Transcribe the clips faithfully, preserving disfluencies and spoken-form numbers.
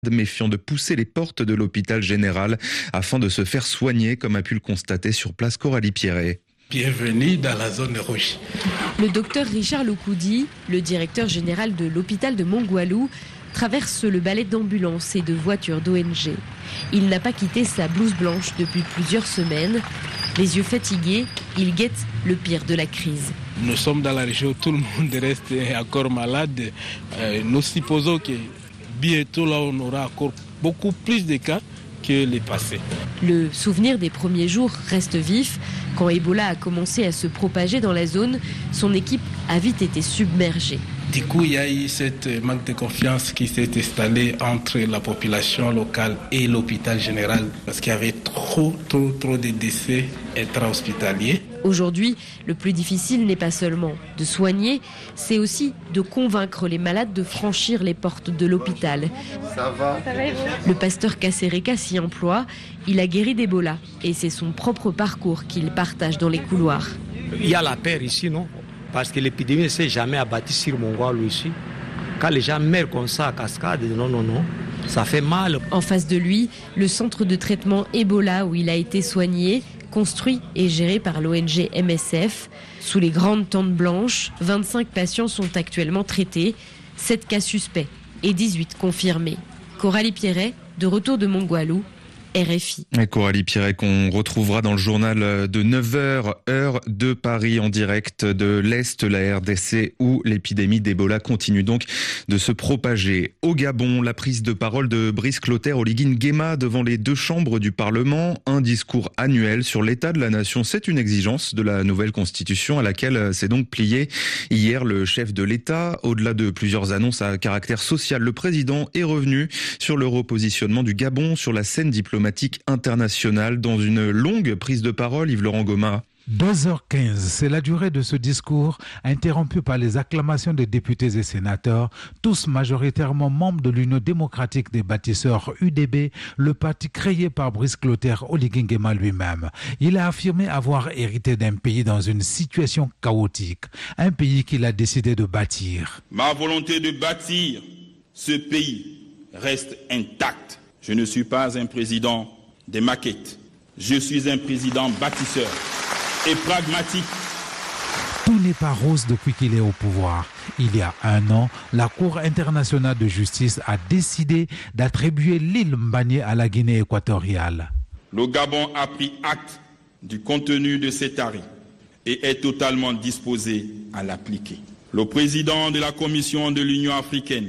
méfiant de pousser les portes de l'hôpital général afin de se faire soigner, comme a pu le constater sur place Coralie Pierret. Bienvenue dans la zone rouge. Le docteur Richard Loukoudi, le directeur général de l'hôpital de Mongoualou, traverse le balai d'ambulances et de voitures d'O N G. Il n'a pas quitté sa blouse blanche depuis plusieurs semaines. Les yeux fatigués, il guette le pire de la crise. Nous sommes dans la région où tout le monde reste encore malade. Euh, nous supposons que bientôt là, on aura encore beaucoup plus de cas que les passés. Le souvenir des premiers jours reste vif. Quand Ebola a commencé à se propager dans la zone, son équipe a vite été submergée. Du coup, il y a eu cette manque de confiance qui s'est installée entre la population locale et l'hôpital général parce qu'il y avait trop, trop, trop de décès intra-hospitaliers. Aujourd'hui, le plus difficile n'est pas seulement de soigner, c'est aussi de convaincre les malades de franchir les portes de l'hôpital. Ça va. Le pasteur Kassereka s'y emploie. Il a guéri d'Ebola et c'est son propre parcours qu'il partage dans les couloirs. Il y a la peur ici, non ? Parce que l'épidémie ne s'est jamais abattue sur Mongoualou ici. Quand les gens meurent comme ça à cascade, non, non, non, ça fait mal. En face de lui, le centre de traitement Ebola où il a été soigné, construit et géré par l'O N G M S F. Sous les grandes tentes blanches, vingt-cinq patients sont actuellement traités, sept cas suspects et dix-huit confirmés. Coralie Pierret, de retour de Mongoualou, R F I. Et Coralie Pierret qu'on retrouvera dans le journal de neuf heures, heure de Paris, en direct de l'Est, la R D C, où l'épidémie d'Ebola continue donc de se propager. Au Gabon, la prise de parole de Brice Clotaire Oligui Nguema devant les deux chambres du Parlement, un discours annuel sur l'état de la nation. C'est une exigence de la nouvelle constitution à laquelle s'est donc plié hier le chef de l'État. Au-delà de plusieurs annonces à caractère social, le président est revenu sur le repositionnement du Gabon sur la scène diplomatique internationale dans une longue prise de parole. Yves-Laurent Goma. deux heures quinze, c'est la durée de ce discours, interrompu par les acclamations des députés et sénateurs, tous majoritairement membres de l'Union démocratique des bâtisseurs U D B, le parti créé par Brice Clotaire Oligui Nguema lui-même. Il a affirmé avoir hérité d'un pays dans une situation chaotique, un pays qu'il a décidé de bâtir. Ma volonté de bâtir ce pays reste intacte. Je ne suis pas un président des maquettes. Je suis un président bâtisseur et pragmatique. Tout n'est pas rose depuis qu'il est au pouvoir. Il y a un an, la Cour internationale de justice a décidé d'attribuer l'île Mbagné à la Guinée équatoriale. Le Gabon a pris acte du contenu de cet arrêt et est totalement disposé à l'appliquer. Le président de la Commission de l'Union africaine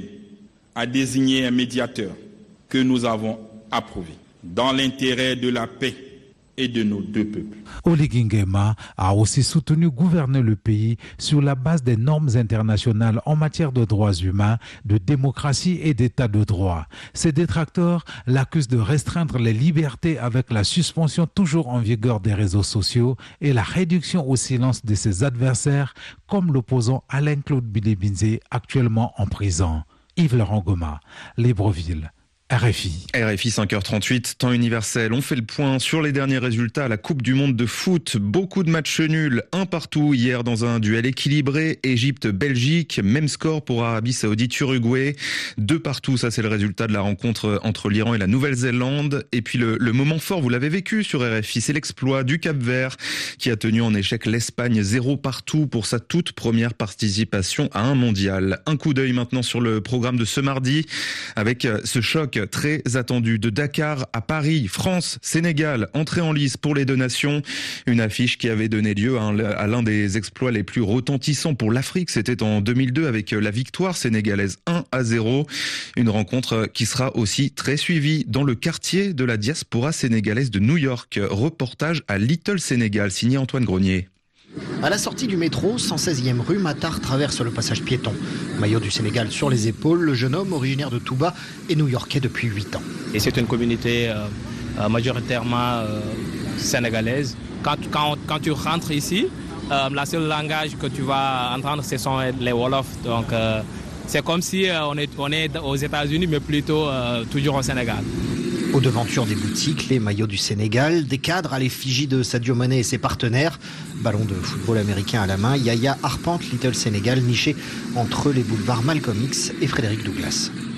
a désigné un médiateur que nous avons approuvé dans l'intérêt de la paix et de nos deux peuples. Oligui Nguema a aussi soutenu gouverner le pays sur la base des normes internationales en matière de droits humains, de démocratie et d'état de droit. Ses détracteurs l'accusent de restreindre les libertés avec la suspension toujours en vigueur des réseaux sociaux et la réduction au silence de ses adversaires, comme l'opposant Alain-Claude Bilebinze, actuellement en prison. Yves-Laurent Goma, Libreville. R F I. R F I cinq heures trente-huit, temps universel. On fait le point sur les derniers résultats à la Coupe du Monde de foot. Beaucoup de matchs nuls, un partout hier dans un duel équilibré. Égypte-Belgique, même score pour Arabie Saoudite-Uruguay. Deux partout, ça c'est le résultat de la rencontre entre l'Iran et la Nouvelle-Zélande. Et puis le, le moment fort, vous l'avez vécu sur R F I, c'est l'exploit du Cap-Vert qui a tenu en échec l'Espagne zéro partout pour sa toute première participation à un mondial. Un coup d'œil maintenant sur le programme de ce mardi avec ce choc très attendu de Dakar à Paris. France, Sénégal, entrée en lice pour les deux nations. Une affiche qui avait donné lieu à l'un des exploits les plus retentissants pour l'Afrique. C'était en deux mille deux avec la victoire sénégalaise un à zéro. Une rencontre qui sera aussi très suivie dans le quartier de la diaspora sénégalaise de New York. Reportage à Little Sénégal, signé Antoine Grenier. À la sortie du métro, cent seizième rue, Matar traverse le passage piéton. Maillot du Sénégal sur les épaules, le jeune homme originaire de Touba est new-yorkais depuis huit ans. Et c'est une communauté euh, majoritairement euh, sénégalaise. Quand, quand, quand tu rentres ici, euh, la seule langage que tu vas entendre, ce sont les Wolofs. Donc euh, c'est comme si euh, on, est, on est aux États-Unis, mais plutôt euh, toujours au Sénégal. Aux devantures des boutiques, les maillots du Sénégal, des cadres à l'effigie de Sadio Mané et ses partenaires. Ballon de football américain à la main, Yaya arpente Little Sénégal, niché entre les boulevards Malcolm X et Frédéric Douglas.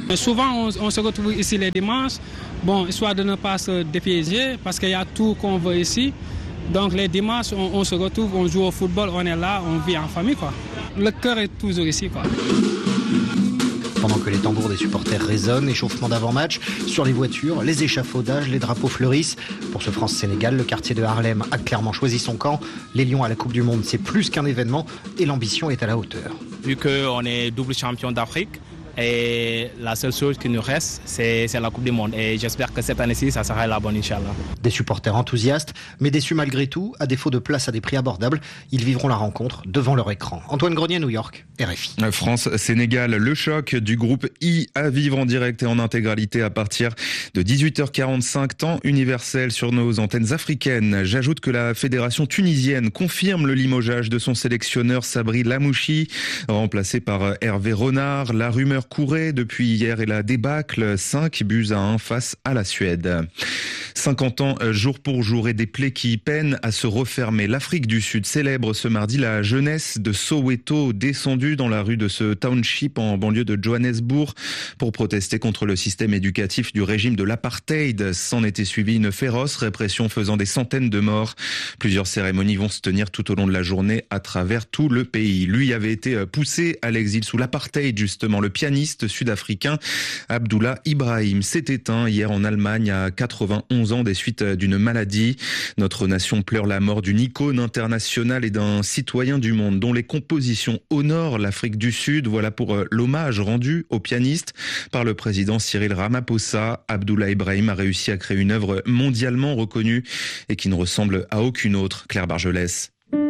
Mais souvent, on, on se retrouve ici les dimanches, bon, histoire de ne pas se dépiéger, parce qu'il y a tout qu'on veut ici. Donc les dimanches, on, on se retrouve, on joue au football, on est là, on vit en famille, quoi. Le cœur est toujours ici, quoi. Pendant que les tambours des supporters résonnent, échauffement d'avant-match, sur les voitures, les échafaudages, les drapeaux fleurissent. Pour ce France-Sénégal, le quartier de Harlem a clairement choisi son camp. Les Lions à la Coupe du Monde, c'est plus qu'un événement et l'ambition est à la hauteur. Vu qu'on est double champion d'Afrique, et la seule chose qui nous reste, c'est, c'est la Coupe du Monde. Et j'espère que cette année-ci, ça sera la bonne, Inch'Allah. Des supporters enthousiastes, mais déçus malgré tout. À défaut de place à des prix abordables, ils vivront la rencontre devant leur écran. Antoine Grenier, New York, R F I. France-Sénégal, le choc du groupe I à vivre en direct et en intégralité à partir de dix-huit heures quarante-cinq, temps universel sur nos antennes africaines. J'ajoute que la fédération tunisienne confirme le limogeage de son sélectionneur Sabri Lamouchi, remplacé par Hervé Renard. La rumeur courait depuis hier et la débâcle, cinq buts à un face à la Suède. cinquante ans jour pour jour et des plaies qui peinent à se refermer. L'Afrique du Sud célèbre ce mardi la jeunesse de Soweto descendue dans la rue de ce township en banlieue de Johannesburg pour protester contre le système éducatif du régime de l'apartheid. S'en était suivi une féroce répression faisant des centaines de morts. Plusieurs cérémonies vont se tenir tout au long de la journée à travers tout le pays. Lui avait été poussé à l'exil sous l'apartheid, justement. Le pianiste sud-africain Abdullah Ibrahim s'est éteint hier en Allemagne à quatre-vingt-onze ans des suites d'une maladie. Notre nation pleure la mort d'une icône internationale et d'un citoyen du monde dont les compositions honorent l'Afrique du Sud. Voilà pour l'hommage rendu au pianiste par le président Cyril Ramaphosa. Abdullah Ibrahim a réussi à créer une œuvre mondialement reconnue et qui ne ressemble à aucune autre. Claire Bargelès.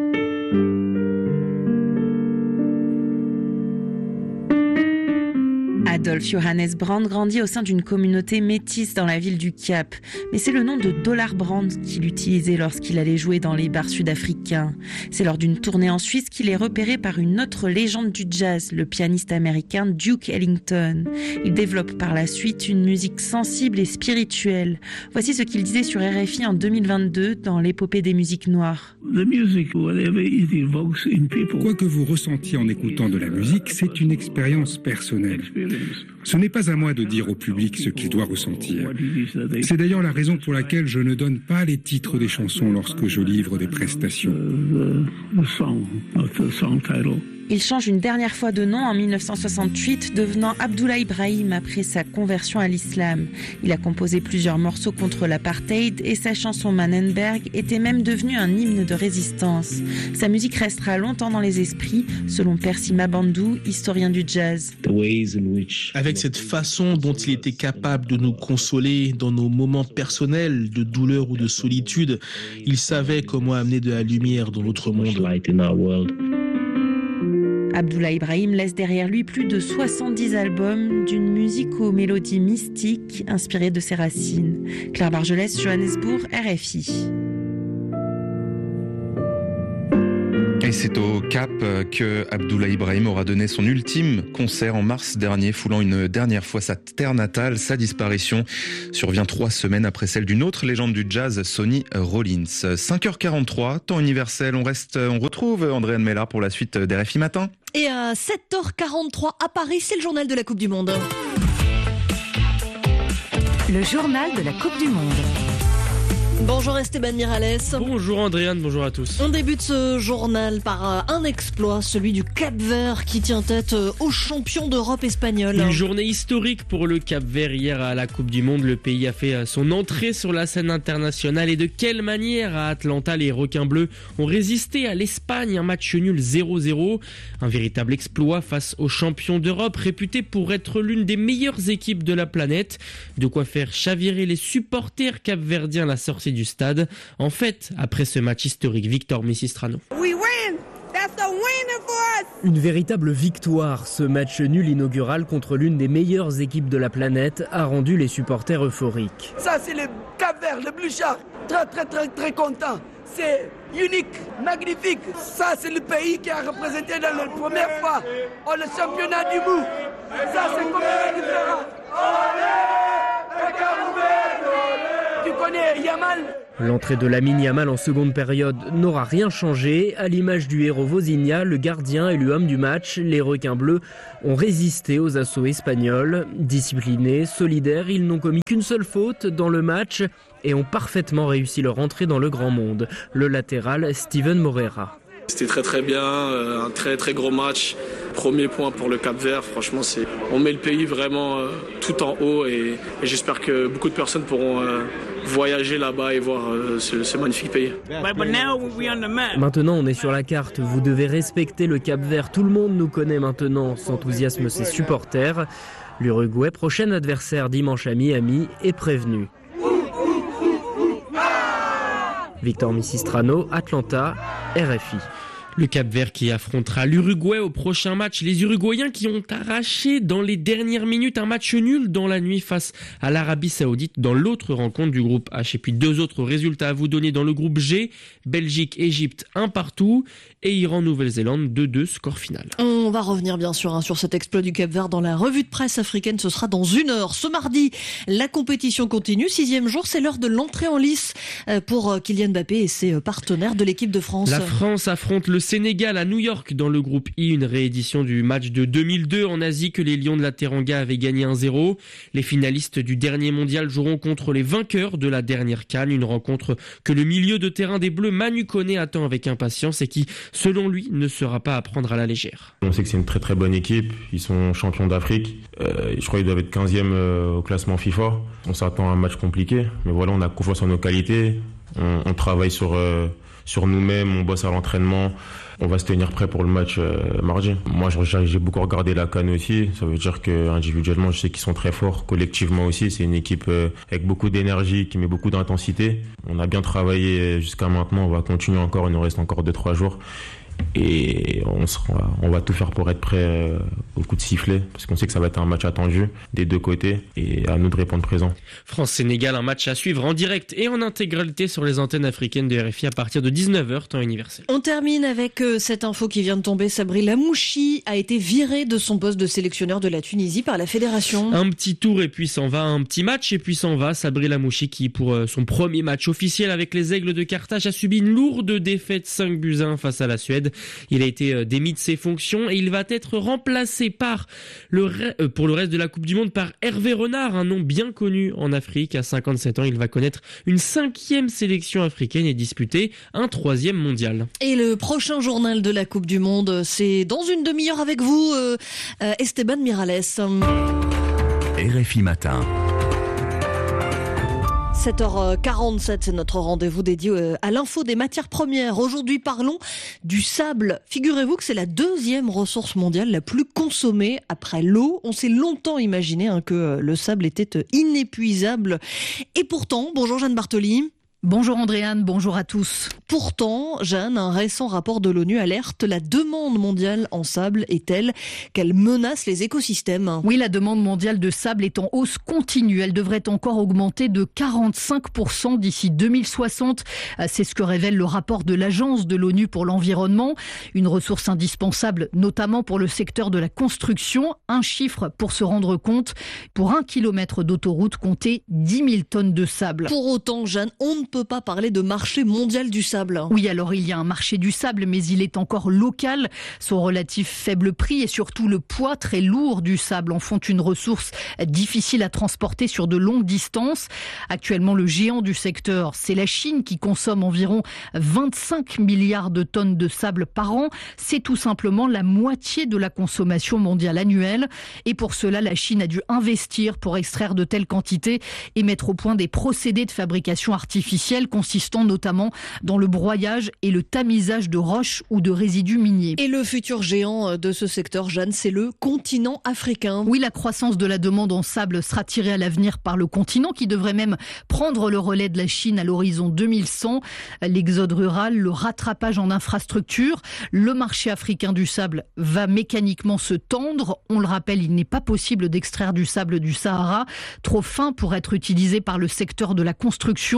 Adolf Johannes Brand grandit au sein d'une communauté métisse dans la ville du Cap. Mais c'est le nom de Dollar Brand qu'il utilisait lorsqu'il allait jouer dans les bars sud-africains. C'est lors d'une tournée en Suisse qu'il est repéré par une autre légende du jazz, le pianiste américain Duke Ellington. Il développe par la suite une musique sensible et spirituelle. Voici ce qu'il disait sur R F I en deux mille vingt-deux dans l'épopée des musiques noires. Quoi que vous ressentiez en écoutant de la musique, c'est une expérience personnelle. Ce n'est pas à moi de dire au public ce qu'il doit ressentir. C'est d'ailleurs la raison pour laquelle je ne donne pas les titres des chansons lorsque je livre des prestations. Il change une dernière fois de nom en mille neuf cent soixante-huit, devenant Abdullah Ibrahim après sa conversion à l'islam. Il a composé plusieurs morceaux contre l'apartheid et sa chanson Manenberg était même devenue un hymne de résistance. Sa musique restera longtemps dans les esprits, selon Percy Mabandou, historien du jazz. Avec cette façon dont il était capable de nous consoler dans nos moments personnels de douleur ou de solitude, il savait comment amener de la lumière dans notre monde. Abdullah Ibrahim laisse derrière lui plus de soixante-dix albums d'une musique aux mélodies mystiques inspirées de ses racines. Claire Bargelès, Johannesburg, R F I. Et c'est au Cap que Abdullah Ibrahim aura donné son ultime concert en mars dernier, foulant une dernière fois sa terre natale. Sa disparition survient trois semaines après celle d'une autre légende du jazz, Sonny Rollins. cinq heures quarante-trois, temps universel. On reste, on retrouve Andréane Mellard pour la suite d'R F I Matin. Et à sept heures quarante-trois à Paris, c'est le journal de la Coupe du Monde. Le journal de la Coupe du Monde. Bonjour Esteban Miralles. Bonjour Andréane, bonjour à tous. On débute ce journal par un exploit, celui du Cap-Vert qui tient tête aux champions d'Europe espagnols. Une journée historique pour le Cap-Vert. Hier à la Coupe du Monde, le pays a fait son entrée sur la scène internationale. Et de quelle manière à Atlanta, les requins bleus ont résisté à l'Espagne, un match nul zéro zéro. Un véritable exploit face aux champions d'Europe, réputés pour être l'une des meilleures équipes de la planète. De quoi faire chavirer les supporters capverdiens à la sortie du stade. En fait, après ce match historique, Victor Messistrano. Une véritable victoire. Ce match nul inaugural contre l'une des meilleures équipes de la planète a rendu les supporters euphoriques. Ça, c'est le Cap-Vert, le Bluchard. Très, très, très, très content. C'est unique, magnifique. Ça, c'est le pays qui a représenté dans la première fois oh, le championnat du monde. Ça, c'est complètement différent. Tu connais Yamal, L'entrée de Lamine Yamal en seconde période n'aura rien changé. À l'image du héros Vozinha, le gardien élu homme du match, les requins bleus ont résisté aux assauts espagnols. Disciplinés, solidaires, ils n'ont commis qu'une seule faute dans le match et ont parfaitement réussi leur entrée dans le grand monde. Le latéral, Steven Moreira. C'était très très bien, un très très gros match. Premier point pour le Cap-Vert, franchement, c'est, on met le pays vraiment euh, tout en haut et, et j'espère que beaucoup de personnes pourront euh, voyager là-bas et voir euh, ce, ce magnifique pays. Maintenant, on est sur la carte, vous devez respecter le Cap-Vert. Tout le monde nous connaît maintenant, s'enthousiasment ses supporters. L'Uruguay, prochain adversaire dimanche à Miami, est prévenu. Victor Misistrano, Atlanta, R F I. Le Cap-Vert qui affrontera l'Uruguay au prochain match. Les Uruguayens qui ont arraché dans les dernières minutes un match nul dans la nuit face à l'Arabie Saoudite dans l'autre rencontre du groupe H. Et puis deux autres résultats à vous donner dans le groupe G. Belgique, Égypte, un partout. Et Iran, Nouvelle-Zélande, deux deux, score final. On va revenir bien sûr hein, sur cet exploit du Cap-Vert dans la revue de presse africaine. Ce sera dans une heure. Ce mardi, la compétition continue. Sixième jour, c'est l'heure de l'entrée en lice pour Kylian Mbappé et ses partenaires de l'équipe de France. La France affronte le Sénégal à New York dans le groupe I, une réédition du match de deux mille deux en Asie que les Lions de la Teranga avaient gagné un zéro. Les finalistes du dernier mondial joueront contre les vainqueurs de la dernière CAN, une rencontre que le milieu de terrain des Bleus Manu Koné attend avec impatience et qui, selon lui, ne sera pas à prendre à la légère. On sait que c'est une très très bonne équipe, ils sont champions d'Afrique, euh, je crois qu'ils doivent être quinzième euh, au classement FIFA. On s'attend à un match compliqué, mais voilà, on a confiance en nos qualités, on, on travaille sur, euh, sur nous-mêmes, on bosse à l'entraînement. On va se tenir prêt pour le match euh, mardi. Moi, j'ai beaucoup regardé la CAN aussi. Ça veut dire que individuellement, je sais qu'ils sont très forts. Collectivement aussi, c'est une équipe euh, avec beaucoup d'énergie, qui met beaucoup d'intensité. On a bien travaillé jusqu'à maintenant. On va continuer encore. Il nous reste encore deux trois jours. Et on, sera, on va tout faire pour être prêt euh, au coup de sifflet, parce qu'on sait que ça va être un match attendu des deux côtés et à nous de répondre présent. France-Sénégal, un match à suivre en direct et en intégralité sur les antennes africaines de R F I à partir de dix-neuf heures, temps universel. On termine avec euh, cette info qui vient de tomber. Sabri Lamouchi a été viré de son poste de sélectionneur de la Tunisie par la fédération. Un petit tour et puis s'en va, un petit match et puis s'en va. Sabri Lamouchi qui, pour euh, son premier match officiel avec les Aigles de Carthage, a subi une lourde défaite cinq buts à un face à la Suède. Il a été démis de ses fonctions et il va être remplacé par le re... pour le reste de la Coupe du Monde par Hervé Renard, un nom bien connu en Afrique. À cinquante-sept ans, il va connaître une cinquième sélection africaine et disputer un troisième mondial. Et le prochain journal de la Coupe du Monde, c'est dans une demi-heure avec vous, euh, euh, Esteban Miralles. R F I Matin. sept heures quarante-sept, c'est notre rendez-vous dédié à l'info des matières premières. Aujourd'hui, parlons du sable. Figurez-vous que c'est la deuxième ressource mondiale la plus consommée après l'eau. On s'est longtemps imaginé hein, que le sable était inépuisable. Et pourtant, bonjour Jeanne Bartoli. Bonjour Andréane, bonjour à tous. Pourtant, Jeanne, un récent rapport de l'ONU alerte, la demande mondiale en sable est telle qu'elle menace les écosystèmes. Oui, la demande mondiale de sable est en hausse continue. Elle devrait encore augmenter de quarante-cinq pour cent d'ici deux mille soixante. C'est ce que révèle le rapport de l'Agence de l'ONU pour l'environnement. Une ressource indispensable, notamment pour le secteur de la construction. Un chiffre pour se rendre compte. Pour un kilomètre d'autoroute, comptez dix mille tonnes de sable. Pour autant, Jeanne, on ne peut pas parler de marché mondial du sable. Oui, alors il y a un marché du sable, mais il est encore local. Son relatif faible prix et surtout le poids très lourd du sable en font une ressource difficile à transporter sur de longues distances. Actuellement, le géant du secteur, c'est la Chine qui consomme environ vingt-cinq milliards de tonnes de sable par an. C'est tout simplement la moitié de la consommation mondiale annuelle. Et pour cela, la Chine a dû investir pour extraire de telles quantités et mettre au point des procédés de fabrication artificielle consistant notamment dans le broyage et le tamisage de roches ou de résidus miniers. Et le futur géant de ce secteur, Jeanne, c'est le continent africain. Oui, la croissance de la demande en sable sera tirée à l'avenir par le continent qui devrait même prendre le relais de la Chine à l'horizon deux mille cent. L'exode rural, le rattrapage en infrastructure, le marché africain du sable va mécaniquement se tendre. On le rappelle, il n'est pas possible d'extraire du sable du Sahara, trop fin pour être utilisé par le secteur de la construction.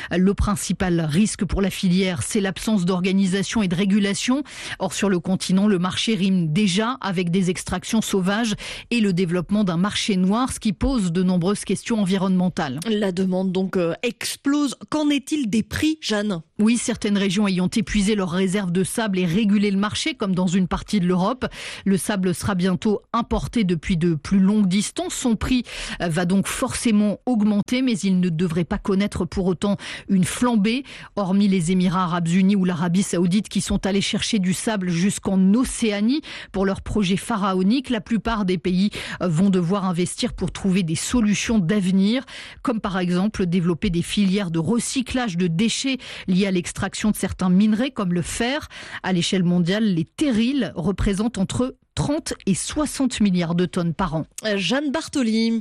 Le principal risque pour la filière, c'est l'absence d'organisation et de régulation. Or, sur le continent, le marché rime déjà avec des extractions sauvages et le développement d'un marché noir, ce qui pose de nombreuses questions environnementales. La demande donc euh, explose. Qu'en est-il des prix, Jeanne ? Oui, certaines régions ayant épuisé leurs réserves de sable et régulé le marché, comme dans une partie de l'Europe. Le sable sera bientôt importé depuis de plus longues distances. Son prix va donc forcément augmenter, mais il ne devrait pas connaître pour autant une flambée, hormis les Émirats arabes unis ou l'Arabie saoudite qui sont allés chercher du sable jusqu'en Océanie pour leur projet pharaonique. La plupart des pays vont devoir investir pour trouver des solutions d'avenir, comme par exemple développer des filières de recyclage de déchets liés à l'extraction de certains minerais comme le fer. À l'échelle mondiale, les terrils représentent entre trente et soixante milliards de tonnes par an. Jeanne Bartoli.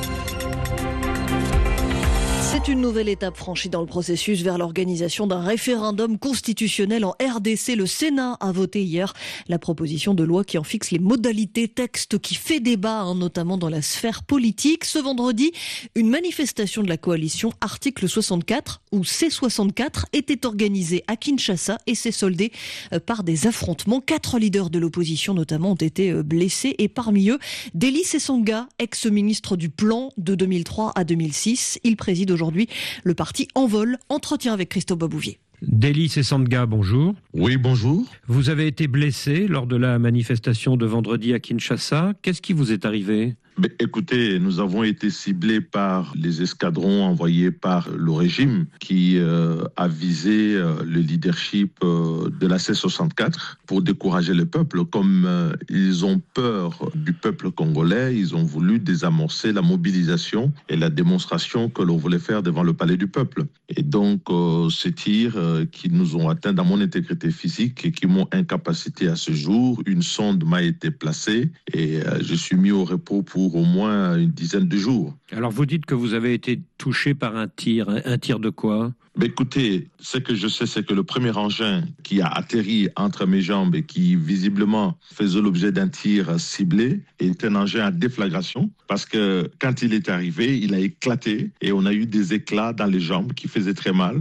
C'est une nouvelle étape franchie dans le processus vers l'organisation d'un référendum constitutionnel en R D C. Le Sénat a voté hier la proposition de loi qui en fixe les modalités, texte qui fait débat, hein, notamment dans la sphère politique. Ce vendredi, une manifestation de la coalition Article soixante-quatre ou C soixante-quatre était organisée à Kinshasa et s'est soldée par des affrontements. Quatre leaders de l'opposition notamment ont été blessés et parmi eux, Deli Sesanga, ex-ministre du Plan de deux mille trois à deux mille six. Il préside aujourd'hui le parti Envol. Entretien avec Christophe Babouvier. Deli Sesanga, bonjour. Oui, bonjour. Vous avez été blessé lors de la manifestation de vendredi à Kinshasa. Qu'est-ce qui vous est arrivé ? Ben, écoutez, nous avons été ciblés par les escadrons envoyés par le régime qui euh, a visé euh, le leadership euh, de la C soixante-quatre pour décourager le peuple. Comme euh, ils ont peur du peuple congolais, ils ont voulu désamorcer la mobilisation et la démonstration que l'on voulait faire devant le palais du peuple. Et donc, euh, ces tirs euh, qui nous ont atteints dans mon intégrité physique et qui m'ont incapacité à ce jour, une sonde m'a été placée et euh, je suis mis au repos pour au moins une dizaine de jours. Alors vous dites que vous avez été touché par un tir. Un tir de quoi ? Ben écoutez, ce que je sais, c'est que le premier engin qui a atterri entre mes jambes et qui visiblement faisait l'objet d'un tir ciblé est un engin à déflagration parce que quand il est arrivé, il a éclaté et on a eu des éclats dans les jambes qui faisaient très mal.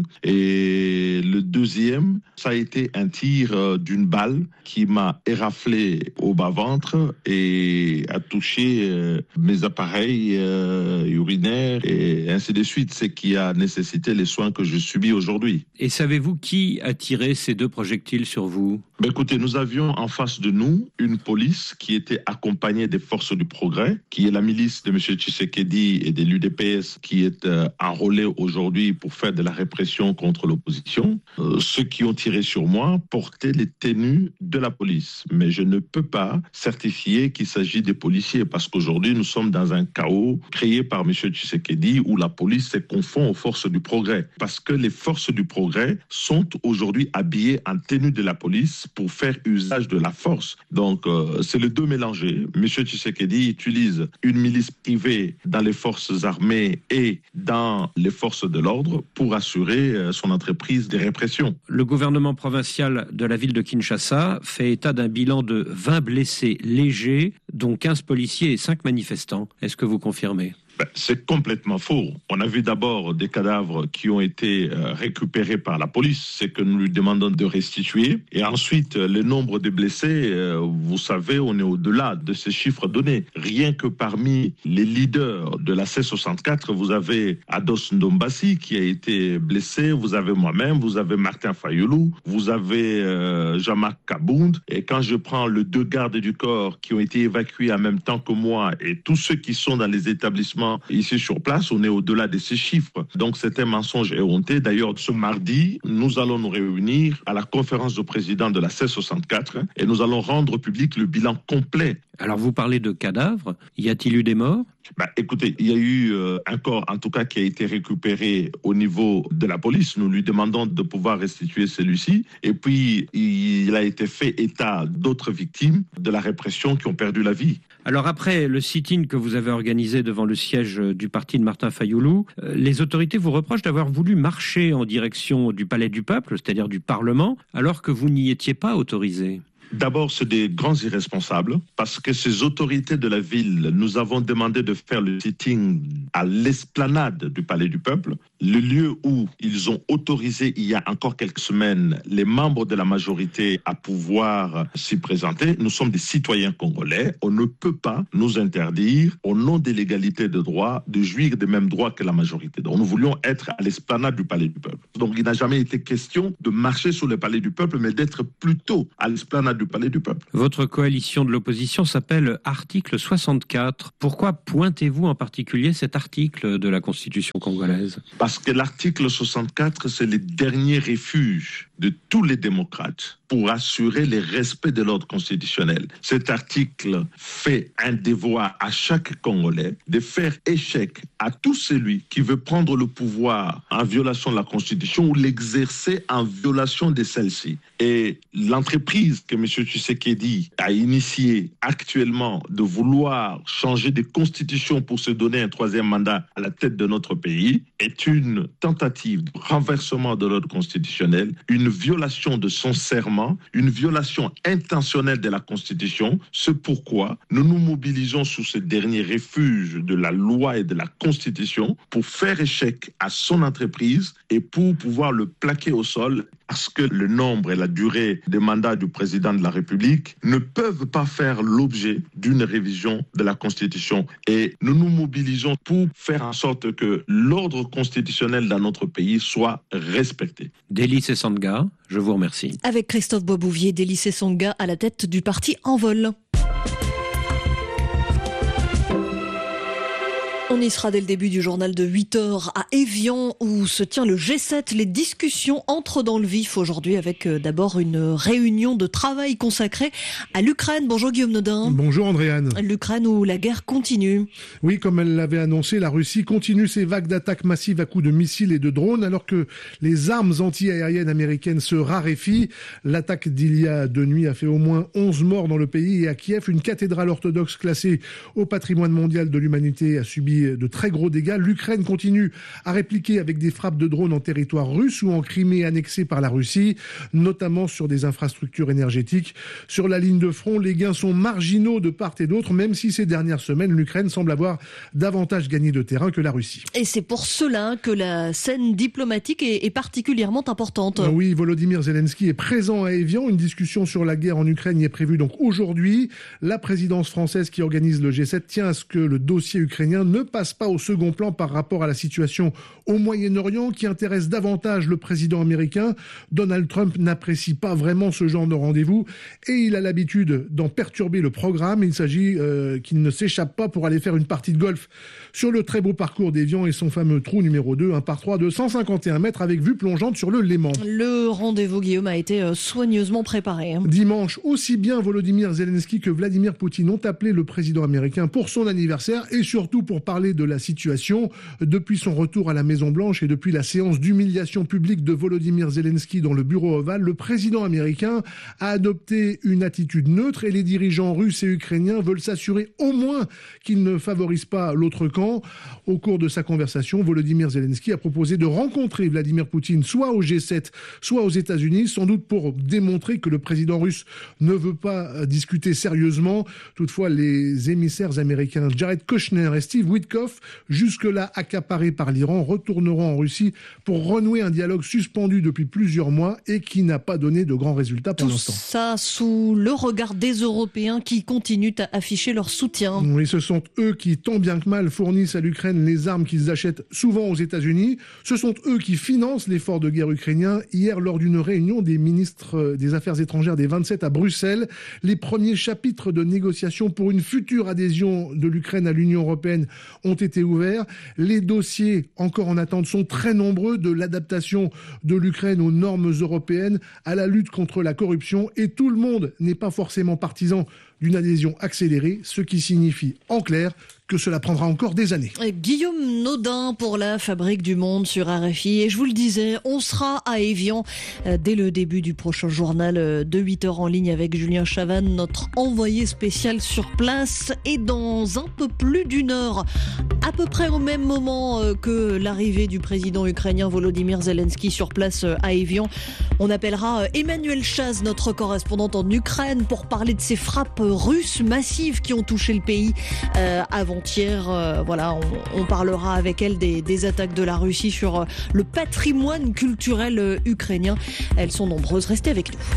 Et le deuxième, ça a été un tir d'une balle qui m'a éraflé au bas-ventre et a touché mes appareils urinaires et ainsi de suite, ce qui a nécessité les soins que je subis aujourd'hui. Et savez-vous qui a tiré ces deux projectiles sur vous ? Ben écoutez, nous avions en face de nous une police qui était accompagnée des forces du progrès, qui est la milice de M. Tshisekedi et de l'U D P S qui est euh, enrôlée aujourd'hui pour faire de la répression contre l'opposition. Euh, ceux qui ont tiré sur moi portaient les tenues de la police. Mais je ne peux pas certifier qu'il s'agit des policiers parce qu'aujourd'hui nous sommes dans un chaos créé par M. Tshisekedi où la police se confond aux forces du progrès. Parce que les forces du progrès sont aujourd'hui habillées en tenue de la police pour faire usage de la force. Donc, euh, c'est les deux mélangés. M. Tshisekedi utilise une milice privée dans les forces armées et dans les forces de l'ordre pour assurer euh, son entreprise de répression. Le gouvernement provincial de la ville de Kinshasa fait état d'un bilan de vingt blessés légers, dont quinze policiers et cinq manifestants. Est-ce que vous confirmez ? Ben, c'est complètement faux. On a vu d'abord des cadavres qui ont été euh, récupérés par la police, c'est que nous lui demandons de restituer. Et ensuite, euh, le nombre de blessés, euh, vous savez, on est au-delà de ces chiffres donnés. Rien que parmi les leaders de la C soixante-quatre, vous avez Ados Ndombasi qui a été blessé, vous avez moi-même, vous avez Martin Fayoulou, vous avez euh, Jean-Marc Kabound. Et quand je prends les deux gardes du corps qui ont été évacués en même temps que moi et tous ceux qui sont dans les établissements ici sur place, on est au-delà de ces chiffres. Donc c'est un mensonge éhonté. D'ailleurs, ce mardi, nous allons nous réunir à la conférence de président de la C soixante-quatre et nous allons rendre public le bilan complet. Alors vous parlez de cadavres, y a-t-il eu des morts ? Bah, écoutez, il y a eu euh, un corps, en tout cas, qui a été récupéré au niveau de la police. Nous lui demandons de pouvoir restituer celui-ci. Et puis, il a été fait état d'autres victimes de la répression qui ont perdu la vie. Alors après le sit-in que vous avez organisé devant le siège du parti de Martin Fayoulou, euh, les autorités vous reprochent d'avoir voulu marcher en direction du Palais du Peuple, c'est-à-dire du Parlement, alors que vous n'y étiez pas autorisé. D'abord, c'est des grands irresponsables parce que ces autorités de la ville, nous avons demandé de faire le sitting à l'esplanade du Palais du Peuple, le lieu où ils ont autorisé il y a encore quelques semaines les membres de la majorité à pouvoir s'y présenter. Nous sommes des citoyens congolais. On ne peut pas nous interdire, au nom de l'égalité de droit, de jouir des mêmes droits que la majorité. Donc, nous voulions être à l'esplanade du Palais du Peuple. Donc, il n'a jamais été question de marcher sur le Palais du Peuple, mais d'être plutôt à l'esplanade du Palais du Peuple. Votre coalition de l'opposition s'appelle Article soixante-quatre. Pourquoi pointez-vous en particulier cet article de la Constitution congolaise ? Parce que l'article soixante-quatre, c'est le dernier refuge de tous les démocrates pour assurer le respect de l'ordre constitutionnel. Cet article fait un devoir à chaque Congolais de faire échec à tout celui qui veut prendre le pouvoir en violation de la Constitution ou l'exercer en violation de celle-ci. Et l'entreprise que M. Tshisekedi a initiée actuellement de vouloir changer de constitution pour se donner un troisième mandat à la tête de notre pays est une tentative de renversement de l'ordre constitutionnel, une violation de son serment, une violation intentionnelle de la Constitution. C'est pourquoi nous nous mobilisons sous ce dernier refuge de la loi et de la Constitution pour faire échec à son entreprise et pour pouvoir le plaquer au sol, parce que le nombre et la durée des mandats du président de la République ne peuvent pas faire l'objet d'une révision de la Constitution. Et nous nous mobilisons pour faire en sorte que l'ordre constitutionnel dans notre pays soit respecté. Délice Sanga, je vous remercie. Avec Christophe Boisbouvier, Délice Sanga à la tête du parti Envol. On y sera dès le début du journal de huit heures à Évian où se tient le G sept. Les discussions entrent dans le vif aujourd'hui avec d'abord une réunion de travail consacrée à l'Ukraine. Bonjour Guillaume Nodin. Bonjour Andréane. L'Ukraine où la guerre continue. Oui, comme elle l'avait annoncé, la Russie continue ses vagues d'attaques massives à coups de missiles et de drones alors que les armes anti-aériennes américaines se raréfient. L'attaque d'il y a deux nuits a fait au moins onze morts dans le pays et à Kiev, une cathédrale orthodoxe classée au patrimoine mondial de l'humanité a subi de très gros dégâts. L'Ukraine continue à répliquer avec des frappes de drones en territoire russe ou en Crimée annexée par la Russie, notamment sur des infrastructures énergétiques. Sur la ligne de front, les gains sont marginaux de part et d'autre, même si ces dernières semaines, l'Ukraine semble avoir davantage gagné de terrain que la Russie. Et c'est pour cela que la scène diplomatique est, est particulièrement importante. Oui, Volodymyr Zelensky est présent à Évian. Une discussion sur la guerre en Ukraine y est prévue donc aujourd'hui. La présidence française qui organise le G sept tient à ce que le dossier ukrainien ne passe pas au second plan par rapport à la situation au Moyen-Orient qui intéresse davantage le président américain. Donald Trump n'apprécie pas vraiment ce genre de rendez-vous et il a l'habitude d'en perturber le programme. Il s'agit euh, qu'il ne s'échappe pas pour aller faire une partie de golf sur le très beau parcours d'Évian et son fameux trou numéro deux, un par trois de cent cinquante et un mètres avec vue plongeante sur le Léman. Le rendez-vous, Guillaume, a été soigneusement préparé. Dimanche, aussi bien Volodymyr Zelensky que Vladimir Poutine ont appelé le président américain pour son anniversaire et surtout pour parler de la situation. Depuis son retour à la Maison-Blanche et depuis la séance d'humiliation publique de Volodymyr Zelensky dans le bureau ovale, le président américain a adopté une attitude neutre et les dirigeants russes et ukrainiens veulent s'assurer au moins qu'ils ne favorisent pas l'autre camp. Au cours de sa conversation, Volodymyr Zelensky a proposé de rencontrer Vladimir Poutine soit au G sept, soit aux États-Unis, sans doute pour démontrer que le président russe ne veut pas discuter sérieusement. Toutefois, les émissaires américains Jared Kushner et Steve Witkoff, jusque-là accaparés par l'Iran, retourneront en Russie pour renouer un dialogue suspendu depuis plusieurs mois et qui n'a pas donné de grands résultats pour l'instant. Tout ça sous le regard des Européens qui continuent à afficher leur soutien. Oui, ce sont eux qui, tant bien que mal, fournissent à l'Ukraine les armes qu'ils achètent souvent aux États-Unis. Ce sont eux qui financent l'effort de guerre ukrainien. Hier, lors d'une réunion des ministres des Affaires étrangères des vingt-sept à Bruxelles, les premiers chapitres de négociations pour une future adhésion de l'Ukraine à l'Union européenne ont été ouverts. Les dossiers encore en attente sont très nombreux, de l'adaptation de l'Ukraine aux normes européennes, à la lutte contre la corruption, et tout le monde n'est pas forcément partisan d'une adhésion accélérée, ce qui signifie en clair que cela prendra encore des années. Guillaume Nodin pour la Fabrique du Monde sur R F I. Et je vous le disais, on sera à Évian dès le début du prochain journal de huit heures en ligne avec Julien Chavannes, notre envoyé spécial sur place. Et dans un peu plus d'une heure, à peu près au même moment que l'arrivée du président ukrainien Volodymyr Zelensky sur place à Évian. On appellera Emmanuel Chaz, notre correspondante en Ukraine, pour parler de ces frappes russes massives qui ont touché le pays euh, avant-hier. Euh, voilà, on, on parlera avec elle des, des attaques de la Russie sur le patrimoine culturel ukrainien. Elles sont nombreuses. Restez avec nous.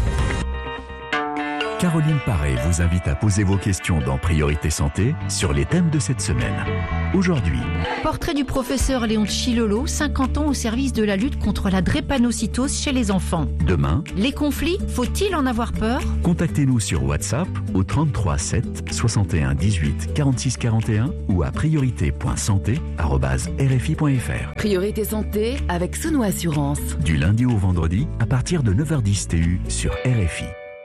Caroline Paré vous invite à poser vos questions dans Priorité Santé sur les thèmes de cette semaine. Aujourd'hui, portrait du professeur Léon Chilolo, cinquante ans au service de la lutte contre la drépanocytose chez les enfants. Demain, les conflits, faut-il en avoir peur? Contactez-nous sur WhatsApp au trente-trois sept soixante et un dix-huit quarante-six quarante et un ou à priorité point santé arobase r f i point f r. Priorité Santé avec Sono Assurance. Du lundi au vendredi à partir de neuf heures dix T U sur R F I.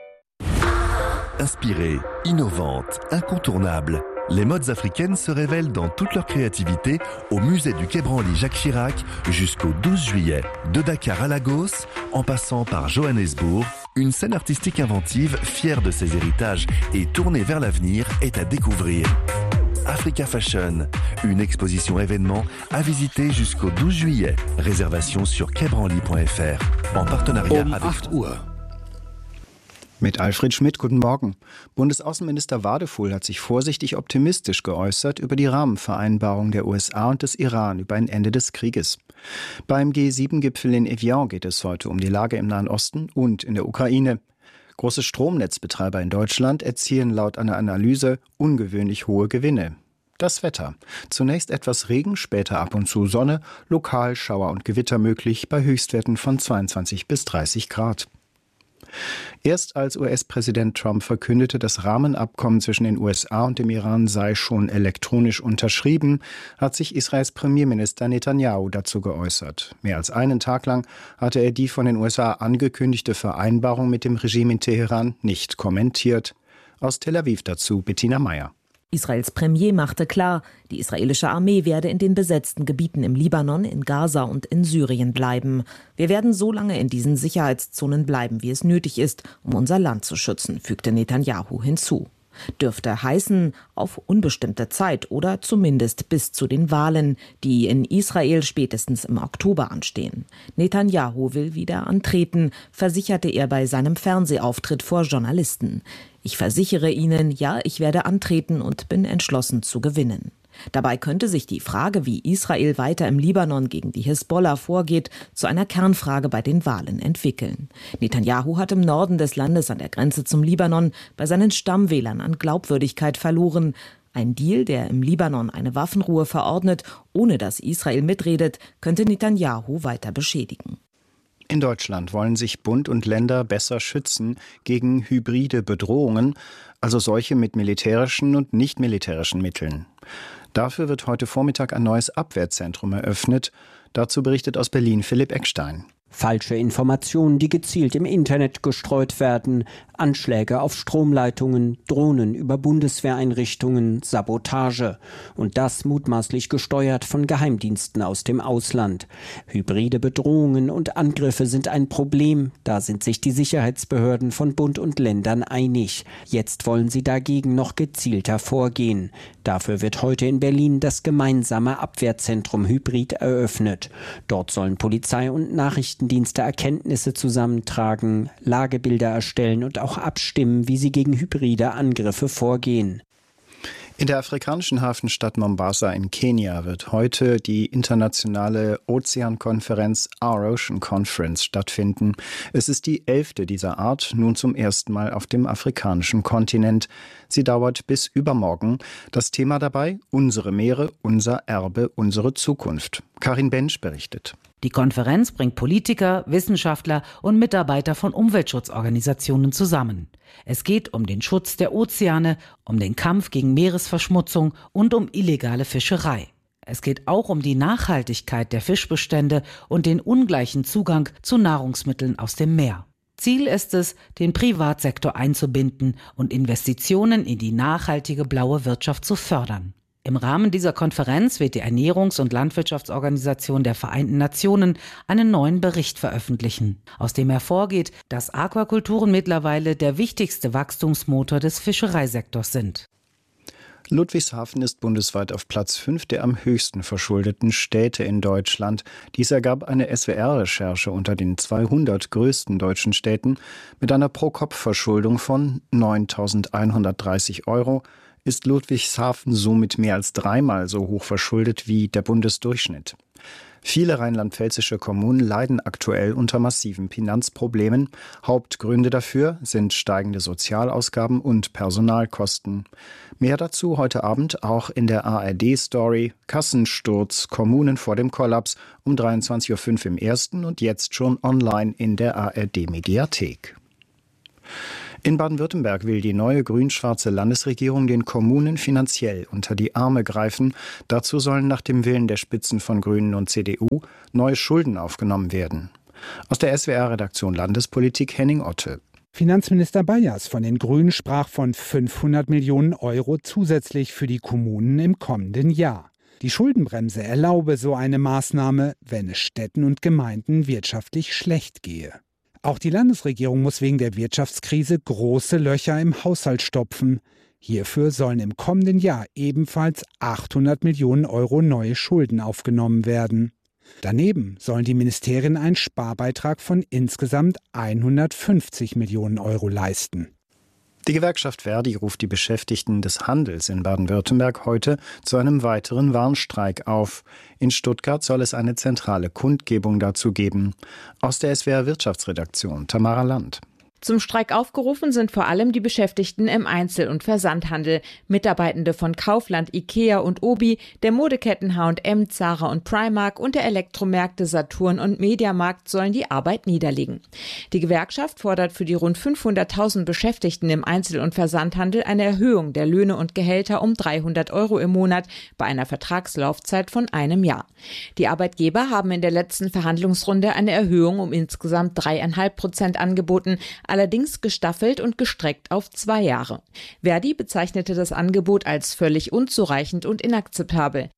Inspirée, innovante, incontournable, les modes africaines se révèlent dans toute leur créativité au musée du Quai Branly Jacques Chirac jusqu'au douze juillet. De Dakar à Lagos, en passant par Johannesburg, une scène artistique inventive, fière de ses héritages et tournée vers l'avenir, est à découvrir. Africa Fashion, une exposition événement à visiter jusqu'au douze juillet. Réservation sur quai branly point f r en partenariat um avec acht Uhr. Mit Alfred Schmidt, guten Morgen. Bundesaußenminister Wadefuhl hat sich vorsichtig optimistisch geäußert über die Rahmenvereinbarung der U S A und des Iran über ein Ende des Krieges. Beim G sieben Gipfel in Evian geht es heute um die Lage im Nahen Osten und in der Ukraine. Große Stromnetzbetreiber in Deutschland erzielen laut einer Analyse ungewöhnlich hohe Gewinne. Das Wetter. Zunächst etwas Regen, später ab und zu Sonne, lokal Schauer und Gewitter möglich bei Höchstwerten von zweiundzwanzig bis dreißig Grad. Erst als U S-Präsident Trump verkündete, das Rahmenabkommen zwischen den U S A und dem Iran sei schon elektronisch unterschrieben, hat sich Israels Premierminister Netanyahu dazu geäußert. Mehr als einen Tag lang hatte er die von den U S A angekündigte Vereinbarung mit dem Regime in Teheran nicht kommentiert. Aus Tel Aviv dazu Bettina Meyer. Israels Premier machte klar, die israelische Armee werde in den besetzten Gebieten im Libanon, in Gaza und in Syrien bleiben. Wir werden so lange in diesen Sicherheitszonen bleiben, wie es nötig ist, um unser Land zu schützen, fügte Netanyahu hinzu. Dürfte heißen, auf unbestimmte Zeit oder zumindest bis zu den Wahlen, die in Israel spätestens im Oktober anstehen. Netanyahu will wieder antreten, versicherte er bei seinem Fernsehauftritt vor Journalisten. Ich versichere Ihnen, ja, ich werde antreten und bin entschlossen zu gewinnen. Dabei könnte sich die Frage, wie Israel weiter im Libanon gegen die Hisbollah vorgeht, zu einer Kernfrage bei den Wahlen entwickeln. Netanyahu hat im Norden des Landes an der Grenze zum Libanon bei seinen Stammwählern an Glaubwürdigkeit verloren. Ein Deal, der im Libanon eine Waffenruhe verordnet, ohne dass Israel mitredet, könnte Netanyahu weiter beschädigen. In Deutschland wollen sich Bund und Länder besser schützen gegen hybride Bedrohungen, also solche mit militärischen und nicht militärischen Mitteln. Dafür wird heute Vormittag ein neues Abwehrzentrum eröffnet. Dazu berichtet aus Berlin Philipp Eckstein. Falsche Informationen, die gezielt im Internet gestreut werden, Anschläge auf Stromleitungen, Drohnen über Bundeswehreinrichtungen, Sabotage. Und das mutmaßlich gesteuert von Geheimdiensten aus dem Ausland. Hybride Bedrohungen und Angriffe sind ein Problem. Da sind sich die Sicherheitsbehörden von Bund und Ländern einig. Jetzt wollen sie dagegen noch gezielter vorgehen. Dafür wird heute in Berlin das gemeinsame Abwehrzentrum Hybrid eröffnet. Dort sollen Polizei und Nachrichtendienste Erkenntnisse zusammentragen, Lagebilder erstellen und auch abstimmen, wie sie gegen hybride Angriffe vorgehen. In der afrikanischen Hafenstadt Mombasa in Kenia wird heute die internationale Ozeankonferenz Our Ocean Conference stattfinden. Es ist die elfte dieser Art, nun zum ersten Mal auf dem afrikanischen Kontinent. Sie dauert bis übermorgen. Das Thema dabei: unsere Meere, unser Erbe, unsere Zukunft. Karin Bensch berichtet. Die Konferenz bringt Politiker, Wissenschaftler und Mitarbeiter von Umweltschutzorganisationen zusammen. Es geht um den Schutz der Ozeane, um den Kampf gegen Meeresverschmutzung und um illegale Fischerei. Es geht auch um die Nachhaltigkeit der Fischbestände und den ungleichen Zugang zu Nahrungsmitteln aus dem Meer. Ziel ist es, den Privatsektor einzubinden und Investitionen in die nachhaltige blaue Wirtschaft zu fördern. Im Rahmen dieser Konferenz wird die Ernährungs- und Landwirtschaftsorganisation der Vereinten Nationen einen neuen Bericht veröffentlichen, aus dem hervorgeht, dass Aquakulturen mittlerweile der wichtigste Wachstumsmotor des Fischereisektors sind. Ludwigshafen ist bundesweit auf Platz fünf der am höchsten verschuldeten Städte in Deutschland. Dies ergab eine S W R-Recherche unter den zweihundert größten deutschen Städten. Mit einer Pro-Kopf-Verschuldung von neuntausendeinhundertdreißig Euro ist Ludwigshafen somit mehr als dreimal so hoch verschuldet wie der Bundesdurchschnitt. Viele rheinland-pfälzische Kommunen leiden aktuell unter massiven Finanzproblemen. Hauptgründe dafür sind steigende Sozialausgaben und Personalkosten. Mehr dazu heute Abend auch in der A R D-Story Kassensturz, Kommunen vor dem Kollaps um dreiundzwanzig Uhr fünf im ersten und jetzt schon online in der A R D-Mediathek. In Baden-Württemberg will die neue grün-schwarze Landesregierung den Kommunen finanziell unter die Arme greifen. Dazu sollen nach dem Willen der Spitzen von Grünen und C D U neue Schulden aufgenommen werden. Aus der S W R-Redaktion Landespolitik Henning Otte. Finanzminister Bayers von den Grünen sprach von fünfhundert Millionen Euro zusätzlich für die Kommunen im kommenden Jahr. Die Schuldenbremse erlaube so eine Maßnahme, wenn es Städten und Gemeinden wirtschaftlich schlecht gehe. Auch die Landesregierung muss wegen der Wirtschaftskrise große Löcher im Haushalt stopfen. Hierfür sollen im kommenden Jahr ebenfalls achthundert Millionen Euro neue Schulden aufgenommen werden. Daneben sollen die Ministerien einen Sparbeitrag von insgesamt hundertfünfzig Millionen Euro leisten. Die Gewerkschaft Verdi ruft die Beschäftigten des Handels in Baden-Württemberg heute zu einem weiteren Warnstreik auf. In Stuttgart soll es eine zentrale Kundgebung dazu geben. Aus der S W R Wirtschaftsredaktion Tamara Land. Zum Streik aufgerufen sind vor allem die Beschäftigten im Einzel- und Versandhandel. Mitarbeitende von Kaufland, Ikea und Obi, der Modeketten H und M, Zara und Primark und der Elektromärkte Saturn und Mediamarkt sollen die Arbeit niederlegen. Die Gewerkschaft fordert für die rund fünfhunderttausend Beschäftigten im Einzel- und Versandhandel eine Erhöhung der Löhne und Gehälter um dreihundert Euro im Monat bei einer Vertragslaufzeit von einem Jahr. Die Arbeitgeber haben in der letzten Verhandlungsrunde eine Erhöhung um insgesamt dreieinhalb Prozent angeboten, allerdings gestaffelt und gestreckt auf zwei Jahre. Verdi bezeichnete das Angebot als völlig unzureichend und inakzeptabel.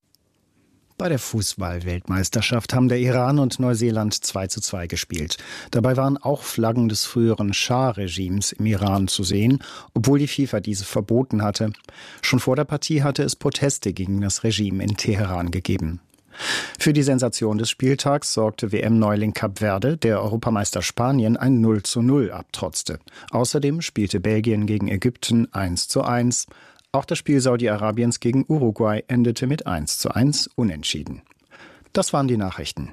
Bei der Fußball-Weltmeisterschaft haben der Iran und Neuseeland zwei zu zwei gespielt. Dabei waren auch Flaggen des früheren Schah-Regimes im Iran zu sehen, obwohl die FIFA diese verboten hatte. Schon vor der Partie hatte es Proteste gegen das Regime in Teheran gegeben. Für die Sensation des Spieltags sorgte W M-Neuling Kap Verde, der Europameister Spanien ein null zu null abtrotzte. Außerdem spielte Belgien gegen Ägypten eins zu eins. Auch das Spiel Saudi-Arabiens gegen Uruguay endete mit eins zu eins unentschieden. Das waren die Nachrichten.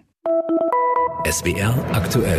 S W R aktuell.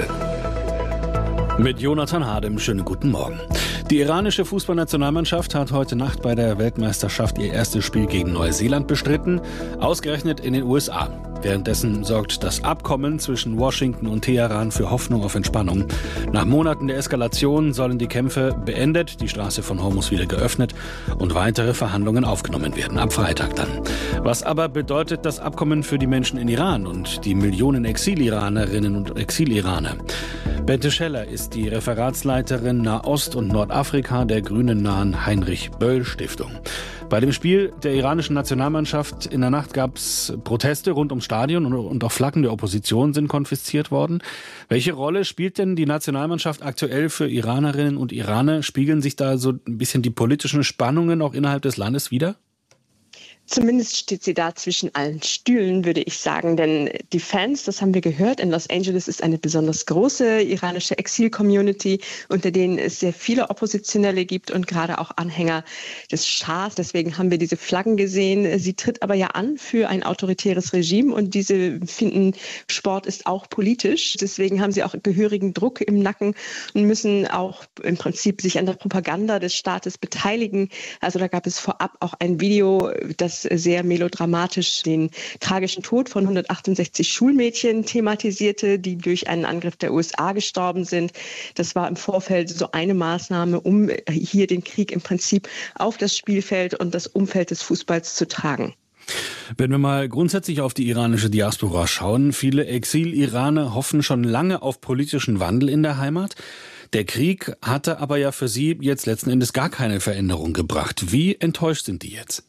Mit Jonathan Hadem, schönen guten Morgen. Die iranische Fußballnationalmannschaft hat heute Nacht bei der Weltmeisterschaft ihr erstes Spiel gegen Neuseeland bestritten, ausgerechnet in den U S A. Währenddessen sorgt das Abkommen zwischen Washington und Teheran für Hoffnung auf Entspannung. Nach Monaten der Eskalation sollen die Kämpfe beendet, die Straße von Hormuz wieder geöffnet und weitere Verhandlungen aufgenommen werden, ab Freitag dann. Was aber bedeutet das Abkommen für die Menschen in Iran und die Millionen Exil-Iranerinnen und Exil-Iraner? Bente Scheller ist die Referatsleiterin Nahost und Nordafrika der grünennahen Heinrich-Böll-Stiftung. Bei dem Spiel der iranischen Nationalmannschaft in der Nacht gab es Proteste rund ums Stadion und auch Flaggen der Opposition sind konfisziert worden. Welche Rolle spielt denn die Nationalmannschaft aktuell für Iranerinnen und Iraner? Spiegeln sich da so ein bisschen die politischen Spannungen auch innerhalb des Landes wider? Zumindest steht sie da zwischen allen Stühlen, würde ich sagen. Denn die Fans, das haben wir gehört, in Los Angeles ist eine besonders große iranische Exil-Community, unter denen es sehr viele Oppositionelle gibt und gerade auch Anhänger des Schahs. Deswegen haben wir diese Flaggen gesehen. Sie tritt aber ja an für ein autoritäres Regime und diese finden, Sport ist auch politisch. Deswegen haben sie auch gehörigen Druck im Nacken und müssen auch im Prinzip sich an der Propaganda des Staates beteiligen. Also da gab es vorab auch ein Video, das sehr melodramatisch den tragischen Tod von hundertachtundsechzig Schulmädchen thematisierte, die durch einen Angriff der U S A gestorben sind. Das war im Vorfeld so eine Maßnahme, um hier den Krieg im Prinzip auf das Spielfeld und das Umfeld des Fußballs zu tragen. Wenn wir mal grundsätzlich auf die iranische Diaspora schauen, viele Exil-Iraner hoffen schon lange auf politischen Wandel in der Heimat. Der Krieg hatte aber ja für sie jetzt letzten Endes gar keine Veränderung gebracht. Wie enttäuscht sind die jetzt?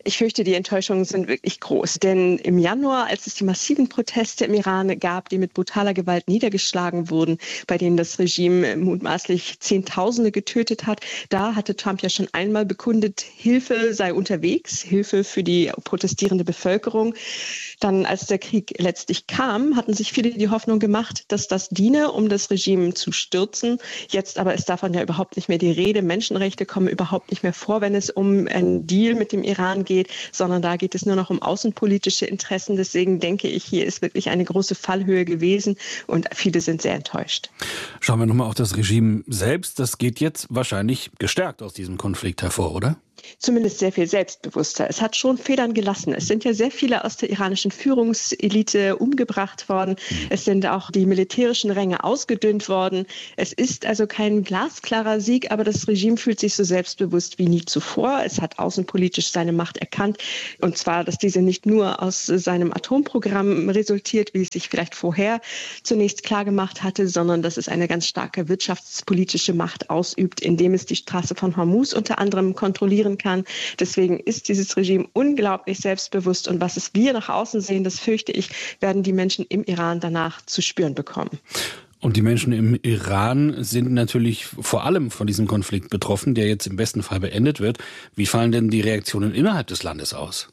Ich fürchte, die Enttäuschungen sind wirklich groß. Denn im Januar, als es die massiven Proteste im Iran gab, die mit brutaler Gewalt niedergeschlagen wurden, bei denen das Regime mutmaßlich Zehntausende getötet hat, da hatte Trump ja schon einmal bekundet, Hilfe sei unterwegs, Hilfe für die protestierende Bevölkerung. Dann, als der Krieg letztlich kam, hatten sich viele die Hoffnung gemacht, dass das diene, um das Regime zu stürzen. Jetzt aber ist davon ja überhaupt nicht mehr die Rede. Menschenrechte kommen überhaupt nicht mehr vor, wenn es um einen Deal mit dem Iran geht, sondern da geht es nur noch um außenpolitische Interessen. Deswegen denke ich, hier ist wirklich eine große Fallhöhe gewesen und viele sind sehr enttäuscht. Schauen wir nochmal auf das Regime selbst. Das geht jetzt wahrscheinlich gestärkt aus diesem Konflikt hervor, oder? Zumindest sehr viel selbstbewusster. Es hat schon Federn gelassen. Es sind ja sehr viele aus der iranischen Führungselite umgebracht worden. Es sind auch die militärischen Ränge ausgedünnt worden. Es ist also kein glasklarer Sieg, aber das Regime fühlt sich so selbstbewusst wie nie zuvor. Es hat außenpolitisch seine Macht erkannt. Und zwar, dass diese nicht nur aus seinem Atomprogramm resultiert, wie es sich vielleicht vorher zunächst klar gemacht hatte, sondern dass es eine ganz starke wirtschaftspolitische Macht ausübt, indem es die Straße von Hormuz unter anderem kontrollieren kann. Deswegen ist dieses Regime unglaublich selbstbewusst und was es wir nach außen sehen, das fürchte ich, werden die Menschen im Iran danach zu spüren bekommen. Und die Menschen im Iran sind natürlich vor allem von diesem Konflikt betroffen, der jetzt im besten Fall beendet wird. Wie fallen denn die Reaktionen innerhalb des Landes aus?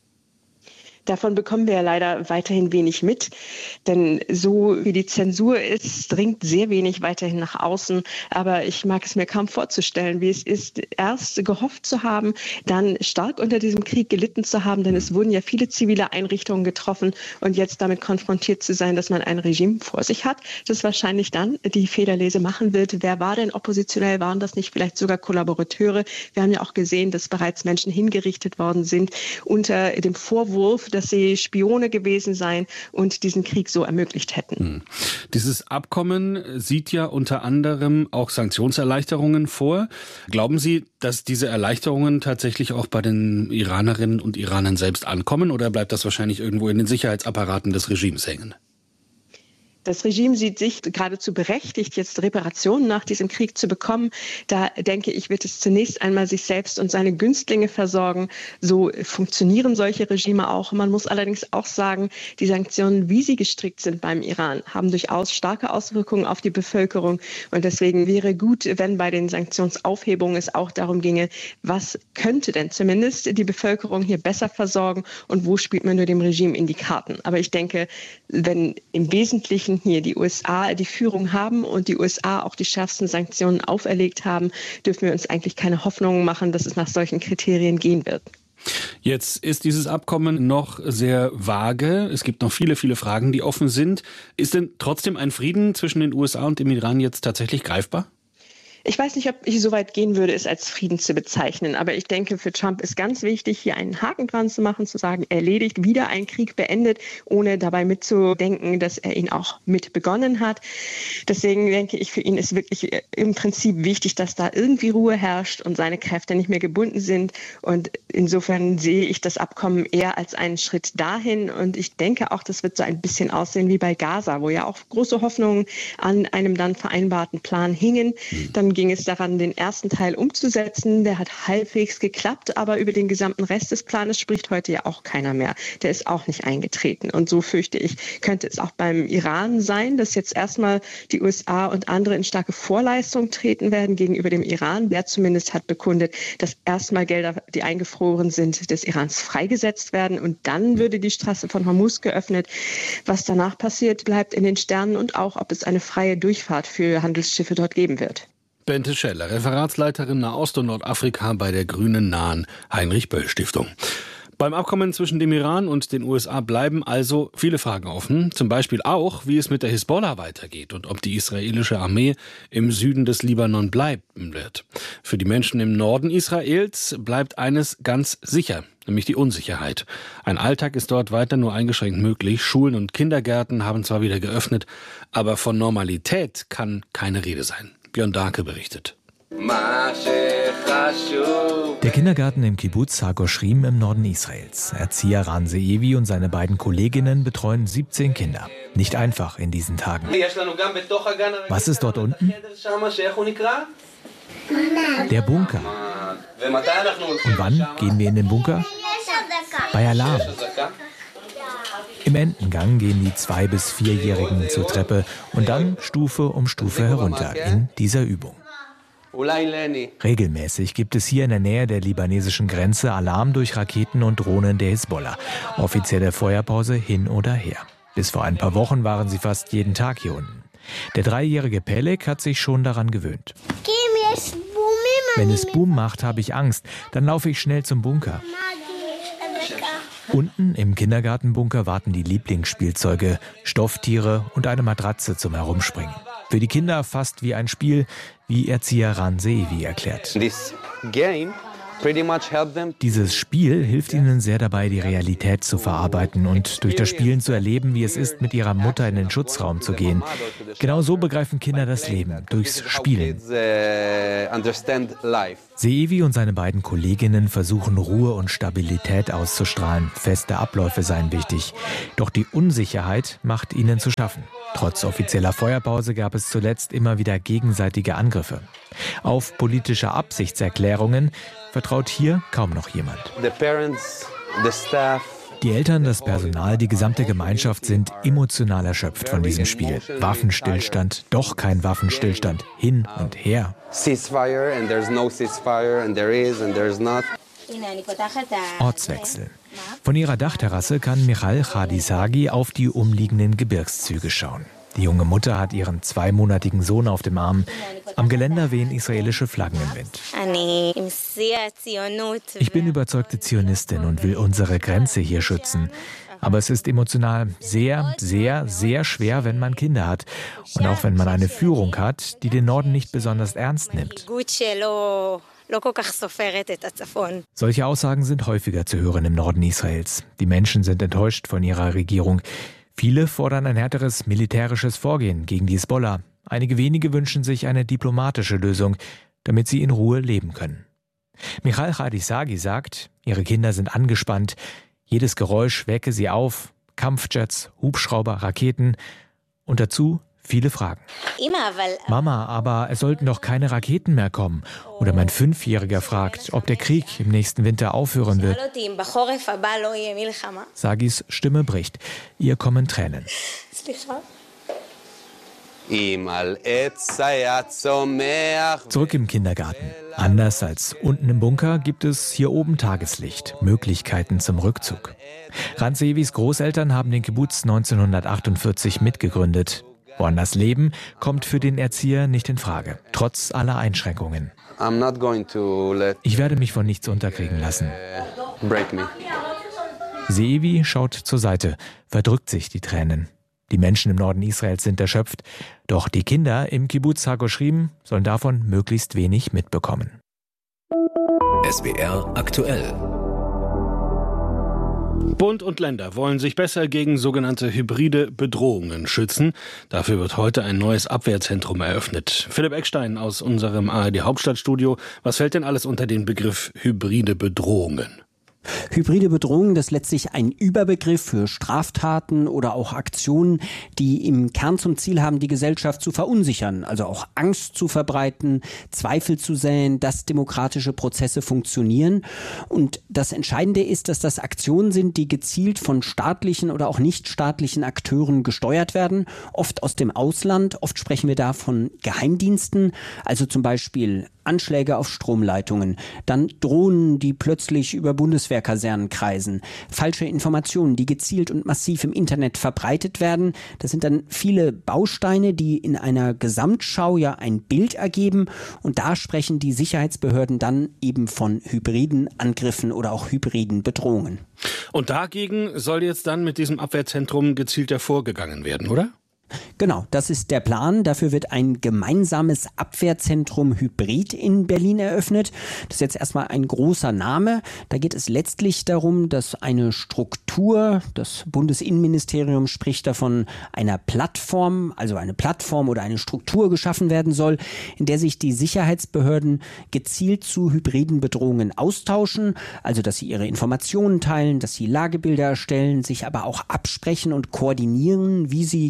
Davon bekommen wir ja leider weiterhin wenig mit, denn so wie die Zensur ist, dringt sehr wenig weiterhin nach außen. Aber ich mag es mir kaum vorzustellen, wie es ist, erst gehofft zu haben, dann stark unter diesem Krieg gelitten zu haben, denn es wurden ja viele zivile Einrichtungen getroffen und jetzt damit konfrontiert zu sein, dass man ein Regime vor sich hat, das wahrscheinlich dann die Federlese machen wird. Wer war denn oppositionell? Waren das nicht vielleicht sogar Kollaborateure? Wir haben ja auch gesehen, dass bereits Menschen hingerichtet worden sind unter dem Vorwurf, dass sie Spione gewesen seien und diesen Krieg so ermöglicht hätten. Hm. Dieses Abkommen sieht ja unter anderem auch Sanktionserleichterungen vor. Glauben Sie, dass diese Erleichterungen tatsächlich auch bei den Iranerinnen und Iranern selbst ankommen oder bleibt das wahrscheinlich irgendwo in den Sicherheitsapparaten des Regimes hängen? Das Regime sieht sich geradezu berechtigt, jetzt Reparationen nach diesem Krieg zu bekommen. Da denke ich, wird es zunächst einmal sich selbst und seine Günstlinge versorgen. So funktionieren solche Regime auch. Man muss allerdings auch sagen, die Sanktionen, wie sie gestrickt sind beim Iran, haben durchaus starke Auswirkungen auf die Bevölkerung. Und deswegen wäre gut, wenn bei den Sanktionsaufhebungen es auch darum ginge, was könnte denn zumindest die Bevölkerung hier besser versorgen und wo spielt man nur dem Regime in die Karten. Aber ich denke, wenn im Wesentlichen hier die U S A die Führung haben und die U S A auch die schärfsten Sanktionen auferlegt haben, dürfen wir uns eigentlich keine Hoffnungen machen, dass es nach solchen Kriterien gehen wird. Jetzt ist dieses Abkommen noch sehr vage. Es gibt noch viele, viele Fragen, die offen sind. Ist denn trotzdem ein Frieden zwischen den U S A und dem Iran jetzt tatsächlich greifbar? Ich weiß nicht, ob ich so weit gehen würde, es als Frieden zu bezeichnen. Aber ich denke, für Trump ist ganz wichtig, hier einen Haken dran zu machen, zu sagen, erledigt, wieder ein Krieg beendet, ohne dabei mitzudenken, dass er ihn auch mit begonnen hat. Deswegen denke ich, für ihn ist wirklich im Prinzip wichtig, dass da irgendwie Ruhe herrscht und seine Kräfte nicht mehr gebunden sind. Und insofern sehe ich das Abkommen eher als einen Schritt dahin. Und ich denke auch, das wird so ein bisschen aussehen wie bei Gaza, wo ja auch große Hoffnungen an einem dann vereinbarten Plan hingen. Dann ging es daran, den ersten Teil umzusetzen. Der hat halbwegs geklappt, aber über den gesamten Rest des Planes spricht heute ja auch keiner mehr. Der ist auch nicht eingetreten. Und so fürchte ich, könnte es auch beim Iran sein, dass jetzt erstmal die U S A und andere in starke Vorleistung treten werden gegenüber dem Iran. Der zumindest hat bekundet, dass erstmal Gelder, die eingefroren sind, des Irans freigesetzt werden. Und dann würde die Straße von Hormuz geöffnet. Was danach passiert, bleibt in den Sternen und auch, ob es eine freie Durchfahrt für Handelsschiffe dort geben wird. Bente Scheller, Referatsleiterin Nahost- und Nordafrika bei der Grünen Nahen Heinrich-Böll-Stiftung. Beim Abkommen zwischen dem Iran und den U S A bleiben also viele Fragen offen. Zum Beispiel auch, wie es mit der Hisbollah weitergeht und ob die israelische Armee im Süden des Libanon bleiben wird. Für die Menschen im Norden Israels bleibt eines ganz sicher, nämlich die Unsicherheit. Ein Alltag ist dort weiter nur eingeschränkt möglich. Schulen und Kindergärten haben zwar wieder geöffnet, aber von Normalität kann keine Rede sein. Björn Darke berichtet. Der Kindergarten im Kibbuz Hagoshrim im Norden Israels. Erzieher Ran Zeevi und seine beiden Kolleginnen betreuen siebzehn Kinder. Nicht einfach in diesen Tagen. Was ist dort unten? Der Bunker. Und wann gehen wir in den Bunker? Bei Alarm. Im Endengang gehen die zwei- bis vierjährigen zur Treppe und dann Stufe um Stufe herunter in dieser Übung. Regelmäßig gibt es hier in der Nähe der libanesischen Grenze Alarm durch Raketen und Drohnen der Hisbollah. Offizielle Feuerpause hin oder her. Bis vor ein paar Wochen waren sie fast jeden Tag hier unten. Der dreijährige Pelek hat sich schon daran gewöhnt. Wenn es Boom macht, habe ich Angst. Dann laufe ich schnell zum Bunker. Unten im Kindergartenbunker warten die Lieblingsspielzeuge, Stofftiere und eine Matratze zum Herumspringen. Für die Kinder fast wie ein Spiel, wie Erzieher Ran Zeevi erklärt. Dieses Spiel hilft ihnen sehr dabei, die Realität zu verarbeiten und durch das Spielen zu erleben, wie es ist, mit ihrer Mutter in den Schutzraum zu gehen. Genau so begreifen Kinder das Leben, durchs Spielen. Zeevi und seine beiden Kolleginnen versuchen, Ruhe und Stabilität auszustrahlen. Feste Abläufe seien wichtig. Doch die Unsicherheit macht ihnen zu schaffen. Trotz offizieller Feuerpause gab es zuletzt immer wieder gegenseitige Angriffe. Auf politische Absichtserklärungen vertraut hier kaum noch jemand. Die Eltern, das Personal, die gesamte Gemeinschaft sind emotional erschöpft von diesem Spiel. Waffenstillstand, doch kein Waffenstillstand, hin und her. Ortswechsel. Von ihrer Dachterrasse kann Michal Khadisagi auf die umliegenden Gebirgszüge schauen. Die junge Mutter hat ihren zweimonatigen Sohn auf dem Arm. Am Geländer wehen israelische Flaggen im Wind. Ich bin überzeugte Zionistin und will unsere Grenze hier schützen. Aber es ist emotional sehr, sehr, sehr schwer, wenn man Kinder hat. Und auch wenn man eine Führung hat, die den Norden nicht besonders ernst nimmt. Solche Aussagen sind häufiger zu hören im Norden Israels. Die Menschen sind enttäuscht von ihrer Regierung. Viele fordern ein härteres militärisches Vorgehen gegen die Hisbollah. Einige wenige wünschen sich eine diplomatische Lösung, damit sie in Ruhe leben können. Michal Khadisagi sagt, ihre Kinder sind angespannt. Jedes Geräusch wecke sie auf. Kampfjets, Hubschrauber, Raketen und dazu viele Fragen. Mama, aber es sollten doch keine Raketen mehr kommen. Oder mein Fünfjähriger fragt, ob der Krieg im nächsten Winter aufhören wird. Sagis Stimme bricht. Ihr kommen Tränen. Zurück im Kindergarten. Anders als unten im Bunker gibt es hier oben Tageslicht, Möglichkeiten zum Rückzug. Ran Zeevis Großeltern haben den Kibbutz neunzehnhundertachtundvierzig mitgegründet. Woanders leben kommt für den Erzieher nicht in Frage, trotz aller Einschränkungen. Ich werde mich von nichts unterkriegen lassen. Zeevi schaut zur Seite, verdrückt sich die Tränen. Die Menschen im Norden Israels sind erschöpft, doch die Kinder im Kibbutz Hagoshrim sollen davon möglichst wenig mitbekommen. S W R aktuell. Bund und Länder wollen sich besser gegen sogenannte hybride Bedrohungen schützen. Dafür wird heute ein neues Abwehrzentrum eröffnet. Philipp Eckstein aus unserem A R D Hauptstadtstudio. Was fällt denn alles unter den Begriff hybride Bedrohungen? Hybride Bedrohung, das ist letztlich ein Überbegriff für Straftaten oder auch Aktionen, die im Kern zum Ziel haben, die Gesellschaft zu verunsichern, also auch Angst zu verbreiten, Zweifel zu säen, dass demokratische Prozesse funktionieren. Und das Entscheidende ist, dass das Aktionen sind, die gezielt von staatlichen oder auch nichtstaatlichen Akteuren gesteuert werden, oft aus dem Ausland. Oft sprechen wir da von Geheimdiensten, also zum Beispiel Anschläge auf Stromleitungen, dann Drohnen, die plötzlich über Bundeswehrkasernen kreisen, falsche Informationen, die gezielt und massiv im Internet verbreitet werden. Das sind dann viele Bausteine, die in einer Gesamtschau ja ein Bild ergeben, und da sprechen die Sicherheitsbehörden dann eben von hybriden Angriffen oder auch hybriden Bedrohungen. Und dagegen soll jetzt dann mit diesem Abwehrzentrum gezielter vorgegangen werden, oder? Genau, das ist der Plan. Dafür wird ein gemeinsames Abwehrzentrum Hybrid in Berlin eröffnet. Das ist jetzt erstmal ein großer Name. Da geht es letztlich darum, dass eine Struktur, das Bundesinnenministerium spricht davon, einer Plattform, also eine Plattform oder eine Struktur geschaffen werden soll, in der sich die Sicherheitsbehörden gezielt zu hybriden Bedrohungen austauschen, also dass sie ihre Informationen teilen, dass sie Lagebilder erstellen, sich aber auch absprechen und koordinieren, wie sie gegen solche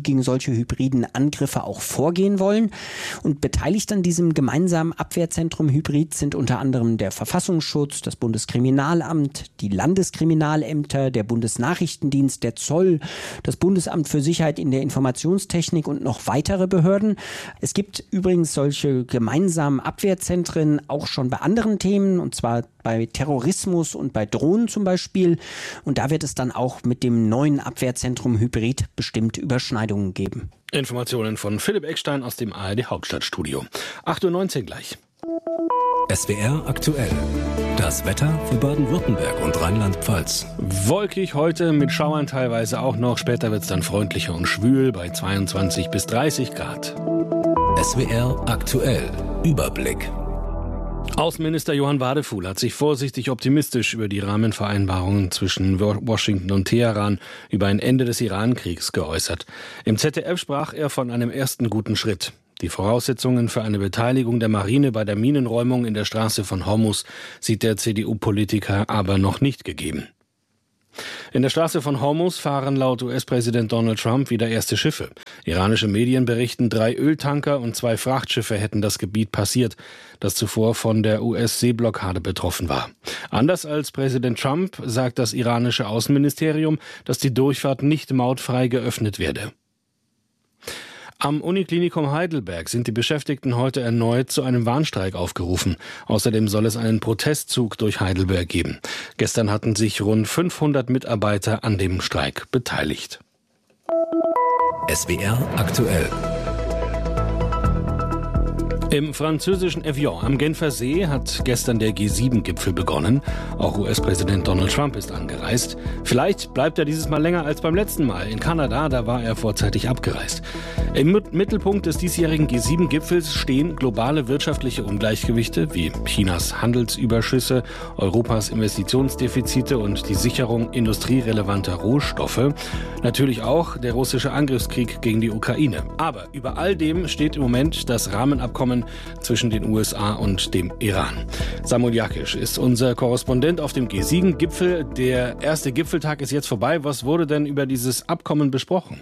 solche hybriden Angriffe auch vorgehen wollen. Und beteiligt an diesem gemeinsamen Abwehrzentrum Hybrid sind unter anderem der Verfassungsschutz, das Bundeskriminalamt, die Landeskriminalämter, der Bundesnachrichtendienst, der Zoll, das Bundesamt für Sicherheit in der Informationstechnik und noch weitere Behörden. Es gibt übrigens solche gemeinsamen Abwehrzentren auch schon bei anderen Themen, und zwar bei Terrorismus und bei Drohnen zum Beispiel. Und da wird es dann auch mit dem neuen Abwehrzentrum Hybrid bestimmt Überschneidungen geben. Informationen von Philipp Eckstein aus dem A R D Hauptstadtstudio. acht Uhr neunzehn gleich. S W R aktuell. Das Wetter für Baden-Württemberg und Rheinland-Pfalz. Wolkig heute, mit Schauern teilweise auch noch. Später wird es dann freundlicher und schwül bei zweiundzwanzig bis dreißig Grad. S W R aktuell. Überblick. Außenminister Johann Wadefuhl hat sich vorsichtig optimistisch über die Rahmenvereinbarungen zwischen Washington und Teheran über ein Ende des Iran-Kriegs geäußert. Im Z D F sprach er von einem ersten guten Schritt. Die Voraussetzungen für eine Beteiligung der Marine bei der Minenräumung in der Straße von Hormuz sieht der C D U-Politiker aber noch nicht gegeben. In der Straße von Hormuz fahren laut U S-Präsident Donald Trump wieder erste Schiffe. Iranische Medien berichten, drei Öltanker und zwei Frachtschiffe hätten das Gebiet passiert, das zuvor von der U S-Seeblockade betroffen war. Anders als Präsident Trump sagt das iranische Außenministerium, dass die Durchfahrt nicht mautfrei geöffnet werde. Am Uniklinikum Heidelberg sind die Beschäftigten heute erneut zu einem Warnstreik aufgerufen. Außerdem soll es einen Protestzug durch Heidelberg geben. Gestern hatten sich rund fünfhundert Mitarbeiter an dem Streik beteiligt. S W R aktuell. Im französischen Evian am Genfer See hat gestern der G sieben Gipfel begonnen. Auch U S-Präsident Donald Trump ist angereist. Vielleicht bleibt er dieses Mal länger als beim letzten Mal. In Kanada, da war er vorzeitig abgereist. Im Mittelpunkt des diesjährigen G sieben Gipfels stehen globale wirtschaftliche Ungleichgewichte wie Chinas Handelsüberschüsse, Europas Investitionsdefizite und die Sicherung industrierelevanter Rohstoffe. Natürlich auch der russische Angriffskrieg gegen die Ukraine. Aber über all dem steht im Moment das Rahmenabkommen zwischen den U S A und dem Iran. Samuel Jakisch ist unser Korrespondent auf dem G sieben Gipfel. Der erste Gipfeltag ist jetzt vorbei. Was wurde denn über dieses Abkommen besprochen?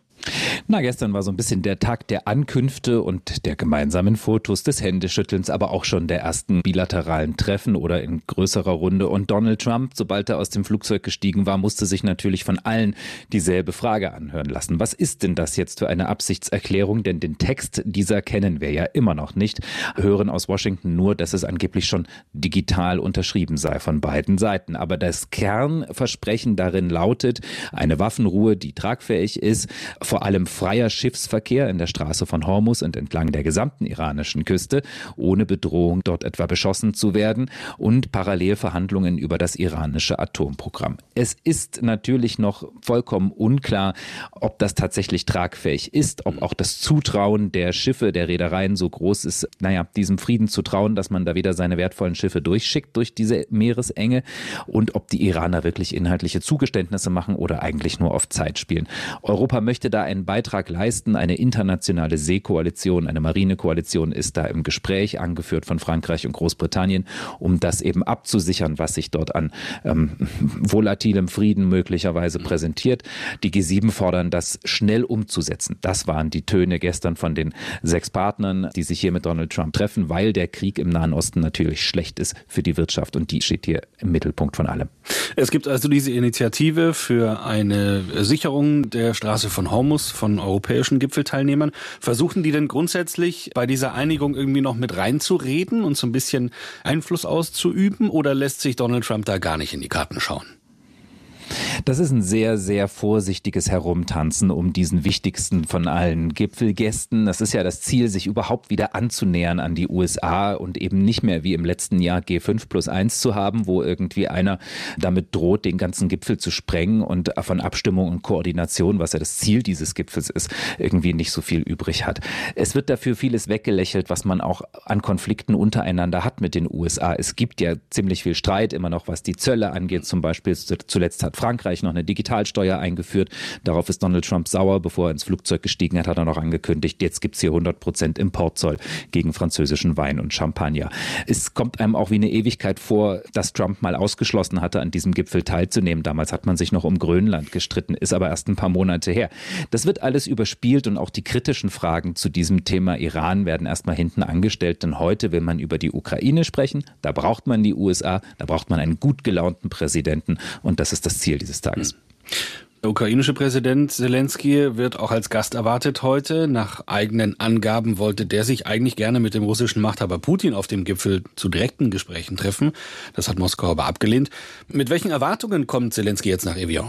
Na, gestern war so ein bisschen der Tag der Ankünfte und der gemeinsamen Fotos, des Händeschüttelns, aber auch schon der ersten bilateralen Treffen oder in größerer Runde. Und Donald Trump, sobald er aus dem Flugzeug gestiegen war, musste sich natürlich von allen dieselbe Frage anhören lassen. Was ist denn das jetzt für eine Absichtserklärung? Denn den Text dieser kennen wir ja immer noch nicht. Hören aus Washington nur, dass es angeblich schon digital unterschrieben sei von beiden Seiten. Aber das Kernversprechen darin lautet, eine Waffenruhe, die tragfähig ist, vor allem freier Schiffsverkehr in der Straße von Hormuz und entlang der gesamten iranischen Küste, ohne Bedrohung, dort etwa beschossen zu werden, und parallel Verhandlungen über das iranische Atomprogramm. Es ist natürlich noch vollkommen unklar, ob das tatsächlich tragfähig ist, ob auch das Zutrauen der Schiffe, der Reedereien so groß ist, naja, diesem Frieden zu trauen, dass man da wieder seine wertvollen Schiffe durchschickt durch diese Meeresenge, und ob die Iraner wirklich inhaltliche Zugeständnisse machen oder eigentlich nur auf Zeit spielen. Europa möchte da einen Beitrag leisten. Eine internationale Seekoalition, eine Marinekoalition ist da im Gespräch, angeführt von Frankreich und Großbritannien, um das eben abzusichern, was sich dort an ähm, volatilem Frieden möglicherweise präsentiert. Die G sieben fordern, das schnell umzusetzen. Das waren die Töne gestern von den sechs Partnern, die sich hier mit Donald Trump treffen, weil der Krieg im Nahen Osten natürlich schlecht ist für die Wirtschaft, und die steht hier im Mittelpunkt von allem. Es gibt also diese Initiative für eine Sicherung der Straße von Hormuz von europäischen Gipfelteilnehmern. Versuchen die denn grundsätzlich bei dieser Einigung irgendwie noch mit reinzureden und so ein bisschen Einfluss auszuüben, oder lässt sich Donald Trump da gar nicht in die Karten schauen? Das ist ein sehr, sehr vorsichtiges Herumtanzen um diesen wichtigsten von allen Gipfelgästen. Das ist ja das Ziel, sich überhaupt wieder anzunähern an die U S A und eben nicht mehr wie im letzten Jahr G fünf plus eins zu haben, wo irgendwie einer damit droht, den ganzen Gipfel zu sprengen und von Abstimmung und Koordination, was ja das Ziel dieses Gipfels ist, irgendwie nicht so viel übrig hat. Es wird dafür vieles weggelächelt, was man auch an Konflikten untereinander hat mit den U S A. Es gibt ja ziemlich viel Streit immer noch, was die Zölle angeht. Zum Beispiel zuletzt hat Frankreich Frankreich noch eine Digitalsteuer eingeführt. Darauf ist Donald Trump sauer. Bevor er ins Flugzeug gestiegen hat, hat er noch angekündigt, jetzt gibt es hier hundert Prozent Importzoll gegen französischen Wein und Champagner. Es kommt einem auch wie eine Ewigkeit vor, dass Trump mal ausgeschlossen hatte, an diesem Gipfel teilzunehmen. Damals hat man sich noch um Grönland gestritten, ist aber erst ein paar Monate her. Das wird alles überspielt und auch die kritischen Fragen zu diesem Thema Iran werden erstmal hinten angestellt, denn heute will man über die Ukraine sprechen. Da braucht man die U S A, da braucht man einen gut gelaunten Präsidenten und das ist das Ziel dieses Tages. Der ukrainische Präsident Zelensky wird auch als Gast erwartet heute. Nach eigenen Angaben wollte der sich eigentlich gerne mit dem russischen Machthaber Putin auf dem Gipfel zu direkten Gesprächen treffen. Das hat Moskau aber abgelehnt. Mit welchen Erwartungen kommt Zelensky jetzt nach Evian?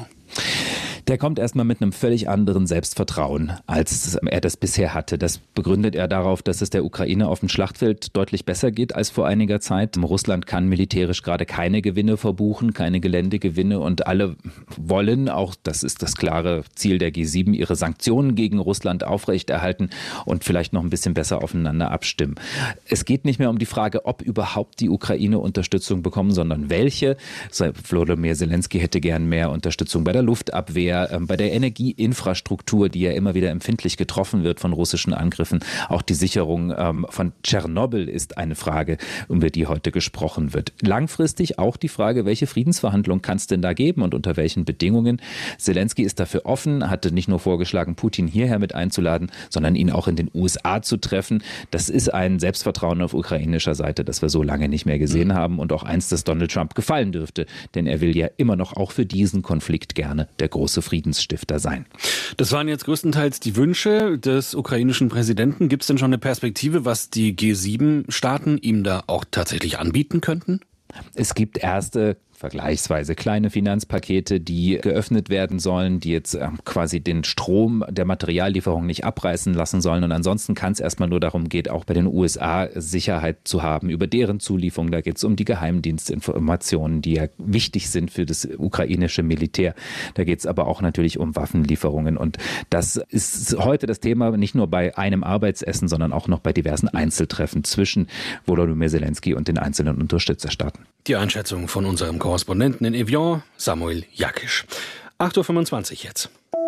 Der kommt erstmal mit einem völlig anderen Selbstvertrauen, als er das bisher hatte. Das begründet er darauf, dass es der Ukraine auf dem Schlachtfeld deutlich besser geht als vor einiger Zeit. Russland kann militärisch gerade keine Gewinne verbuchen, keine Geländegewinne und alle wollen, auch das ist das klare Ziel der G sieben, ihre Sanktionen gegen Russland aufrechterhalten und vielleicht noch ein bisschen besser aufeinander abstimmen. Es geht nicht mehr um die Frage, ob überhaupt die Ukraine Unterstützung bekommen, sondern welche. Volodymyr Zelensky hätte gern mehr Unterstützung bei der Luftabwehr, bei der Energieinfrastruktur, die ja immer wieder empfindlich getroffen wird von russischen Angriffen. Auch die Sicherung ähm, von Tschernobyl ist eine Frage, über die heute gesprochen wird. Langfristig auch die Frage, welche Friedensverhandlungen kann es denn da geben und unter welchen Bedingungen? Zelensky ist dafür offen, hatte nicht nur vorgeschlagen, Putin hierher mit einzuladen, sondern ihn auch in den U S A zu treffen. Das ist ein Selbstvertrauen auf ukrainischer Seite, das wir so lange nicht mehr gesehen mhm. haben und auch eins, das Donald Trump gefallen dürfte. Denn er will ja immer noch auch für diesen Konflikt gerne der große Friedensstifter sein. Das waren jetzt größtenteils die Wünsche des ukrainischen Präsidenten. Gibt es denn schon eine Perspektive, was die G sieben Staaten ihm da auch tatsächlich anbieten könnten? Es gibt erste vergleichsweise kleine Finanzpakete, die geöffnet werden sollen, die jetzt äh, quasi den Strom der Materiallieferung nicht abreißen lassen sollen. Und ansonsten kann es erstmal nur darum gehen, auch bei den U S A Sicherheit zu haben über deren Zulieferung. Da geht es um die Geheimdienstinformationen, die ja wichtig sind für das ukrainische Militär. Da geht es aber auch natürlich um Waffenlieferungen. Und das ist heute das Thema nicht nur bei einem Arbeitsessen, sondern auch noch bei diversen Einzeltreffen zwischen Volodymyr Zelensky und den einzelnen Unterstützerstaaten. Die Einschätzung von unserem Korrespondenten in Evian, Samuel Jakisch. acht Uhr fünfundzwanzig jetzt.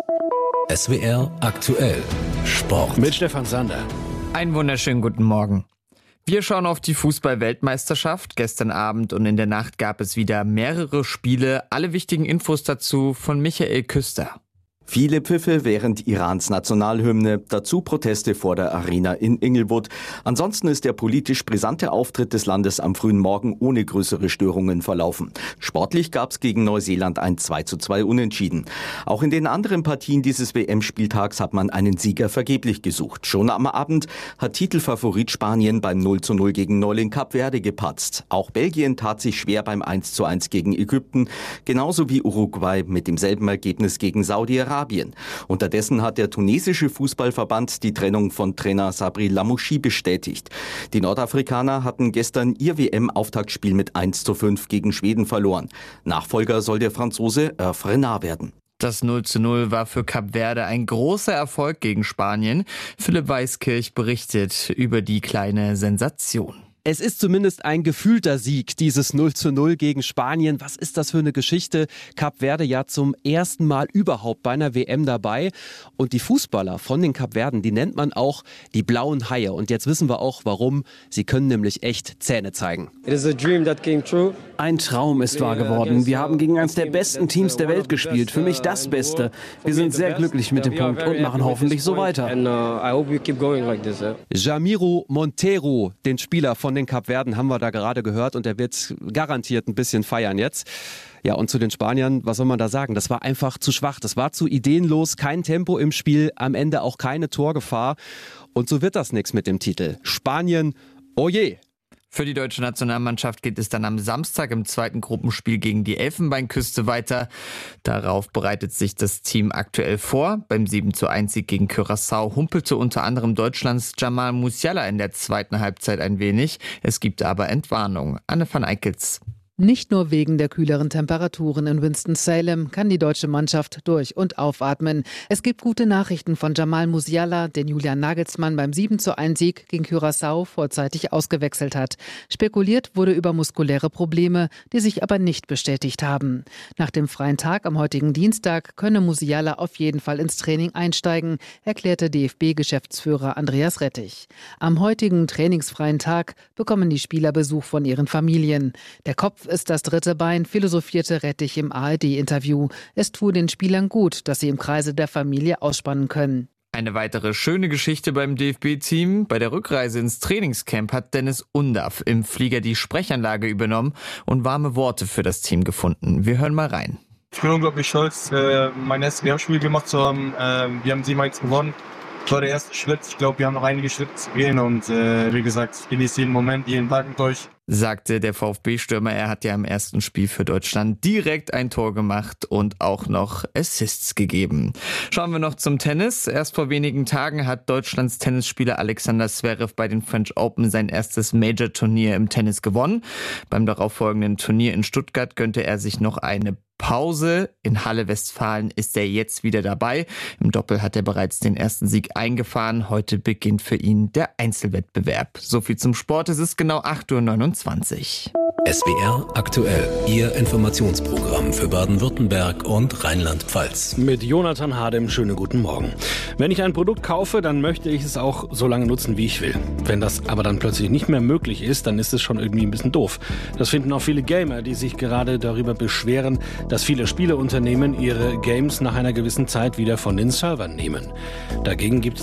S W R aktuell Sport. Mit Stefan Sander. Einen wunderschönen guten Morgen. Wir schauen auf die Fußball-Weltmeisterschaft. Gestern Abend und in der Nacht gab es wieder mehrere Spiele. Alle wichtigen Infos dazu von Michael Küster. Viele Pfiffe während Irans Nationalhymne, dazu Proteste vor der Arena in Inglewood. Ansonsten ist der politisch brisante Auftritt des Landes am frühen Morgen ohne größere Störungen verlaufen. Sportlich gab es gegen Neuseeland ein zwei zu zwei Unentschieden. Auch in den anderen Partien dieses W M-Spieltags hat man einen Sieger vergeblich gesucht. Schon am Abend hat Titelfavorit Spanien beim null zu null gegen Neuling Kap Verde gepatzt. Auch Belgien tat sich schwer beim eins zu eins gegen Ägypten, genauso wie Uruguay mit demselben Ergebnis gegen Saudi-Arabien. Unterdessen hat der tunesische Fußballverband die Trennung von Trainer Sabri Lamouchi bestätigt. Die Nordafrikaner hatten gestern ihr W M-Auftaktspiel mit eins zu fünf gegen Schweden verloren. Nachfolger soll der Franzose Hervé Renard werden. Das null zu null war für Kap Verde ein großer Erfolg gegen Spanien. Philipp Weiskirch berichtet über die kleine Sensation. Es ist zumindest ein gefühlter Sieg, dieses null zu null gegen Spanien. Was ist das für eine Geschichte? Kap Verde ja zum ersten Mal überhaupt bei einer W M dabei. Und die Fußballer von den Kapverden, die nennt man auch die blauen Haie. Und jetzt wissen wir auch, warum. Sie können nämlich echt Zähne zeigen. Ein Traum ist wahr geworden. Wir haben gegen eines der besten Teams der Welt gespielt. Für mich das Beste. Wir sind sehr glücklich mit dem Punkt und machen hoffentlich so weiter. Jamiro Monteiro, den Spieler von den Kapverden, haben wir da gerade gehört und er wird garantiert ein bisschen feiern jetzt. Ja, und zu den Spaniern, was soll man da sagen? Das war einfach zu schwach, das war zu ideenlos, kein Tempo im Spiel, am Ende auch keine Torgefahr. Und so wird das nichts mit dem Titel. Spanien, oh je! Für die deutsche Nationalmannschaft geht es dann am Samstag im zweiten Gruppenspiel gegen die Elfenbeinküste weiter. Darauf bereitet sich das Team aktuell vor. Beim sieben zu eins Sieg gegen Curaçao humpelte unter anderem Deutschlands Jamal Musiala in der zweiten Halbzeit ein wenig. Es gibt aber Entwarnung. Anne van Eickels. Nicht nur wegen der kühleren Temperaturen in Winston-Salem kann die deutsche Mannschaft durch- und aufatmen. Es gibt gute Nachrichten von Jamal Musiala, den Julian Nagelsmann beim sieben zu eins Sieg gegen Curaçao vorzeitig ausgewechselt hat. Spekuliert wurde über muskuläre Probleme, die sich aber nicht bestätigt haben. Nach dem freien Tag am heutigen Dienstag könne Musiala auf jeden Fall ins Training einsteigen, erklärte D F B-Geschäftsführer Andreas Rettich. Am heutigen trainingsfreien Tag bekommen die Spieler Besuch von ihren Familien. Der Kopf ist das dritte Bein, philosophierte Rettich im A R D-Interview. Es tue den Spielern gut, dass sie im Kreise der Familie ausspannen können. Eine weitere schöne Geschichte beim D F B-Team. Bei der Rückreise ins Trainingscamp hat Dennis Undaff im Flieger die Sprechanlage übernommen und warme Worte für das Team gefunden. Wir hören mal rein. Ich bin unglaublich stolz, mein erstes W M-Spiel gemacht zu haben. Wir haben sieben eins gewonnen. Das war der erste Schritt. Ich glaube, wir haben noch einige Schritte zu gehen und äh, wie gesagt, ich genieße jeden Moment, jeden Tag mit euch. Sagte der VfB-Stürmer. Er hat ja im ersten Spiel für Deutschland direkt ein Tor gemacht und auch noch Assists gegeben. Schauen wir noch zum Tennis. Erst vor wenigen Tagen hat Deutschlands Tennisspieler Alexander Zverev bei den French Open sein erstes Major-Turnier im Tennis gewonnen. Beim darauffolgenden Turnier in Stuttgart gönnte er sich noch eine Pause. In Halle Westfalen ist er jetzt wieder dabei. Im Doppel hat er bereits den ersten Sieg eingefahren. Heute beginnt für ihn der Einzelwettbewerb. So viel zum Sport. Es ist genau acht Uhr neunundzwanzig. S W R aktuell, Ihr Informationsprogramm für Baden-Württemberg und Rheinland-Pfalz. Mit Jonathan Hadem, schönen guten Morgen. Wenn ich ein Produkt kaufe, dann möchte ich es auch so lange nutzen, wie ich will. Wenn das aber dann plötzlich nicht mehr möglich ist, dann ist es schon irgendwie ein bisschen doof. Das finden auch viele Gamer, die sich gerade darüber beschweren, dass viele Spieleunternehmen ihre Games nach einer gewissen Zeit wieder von den Servern nehmen. Dagegen gibt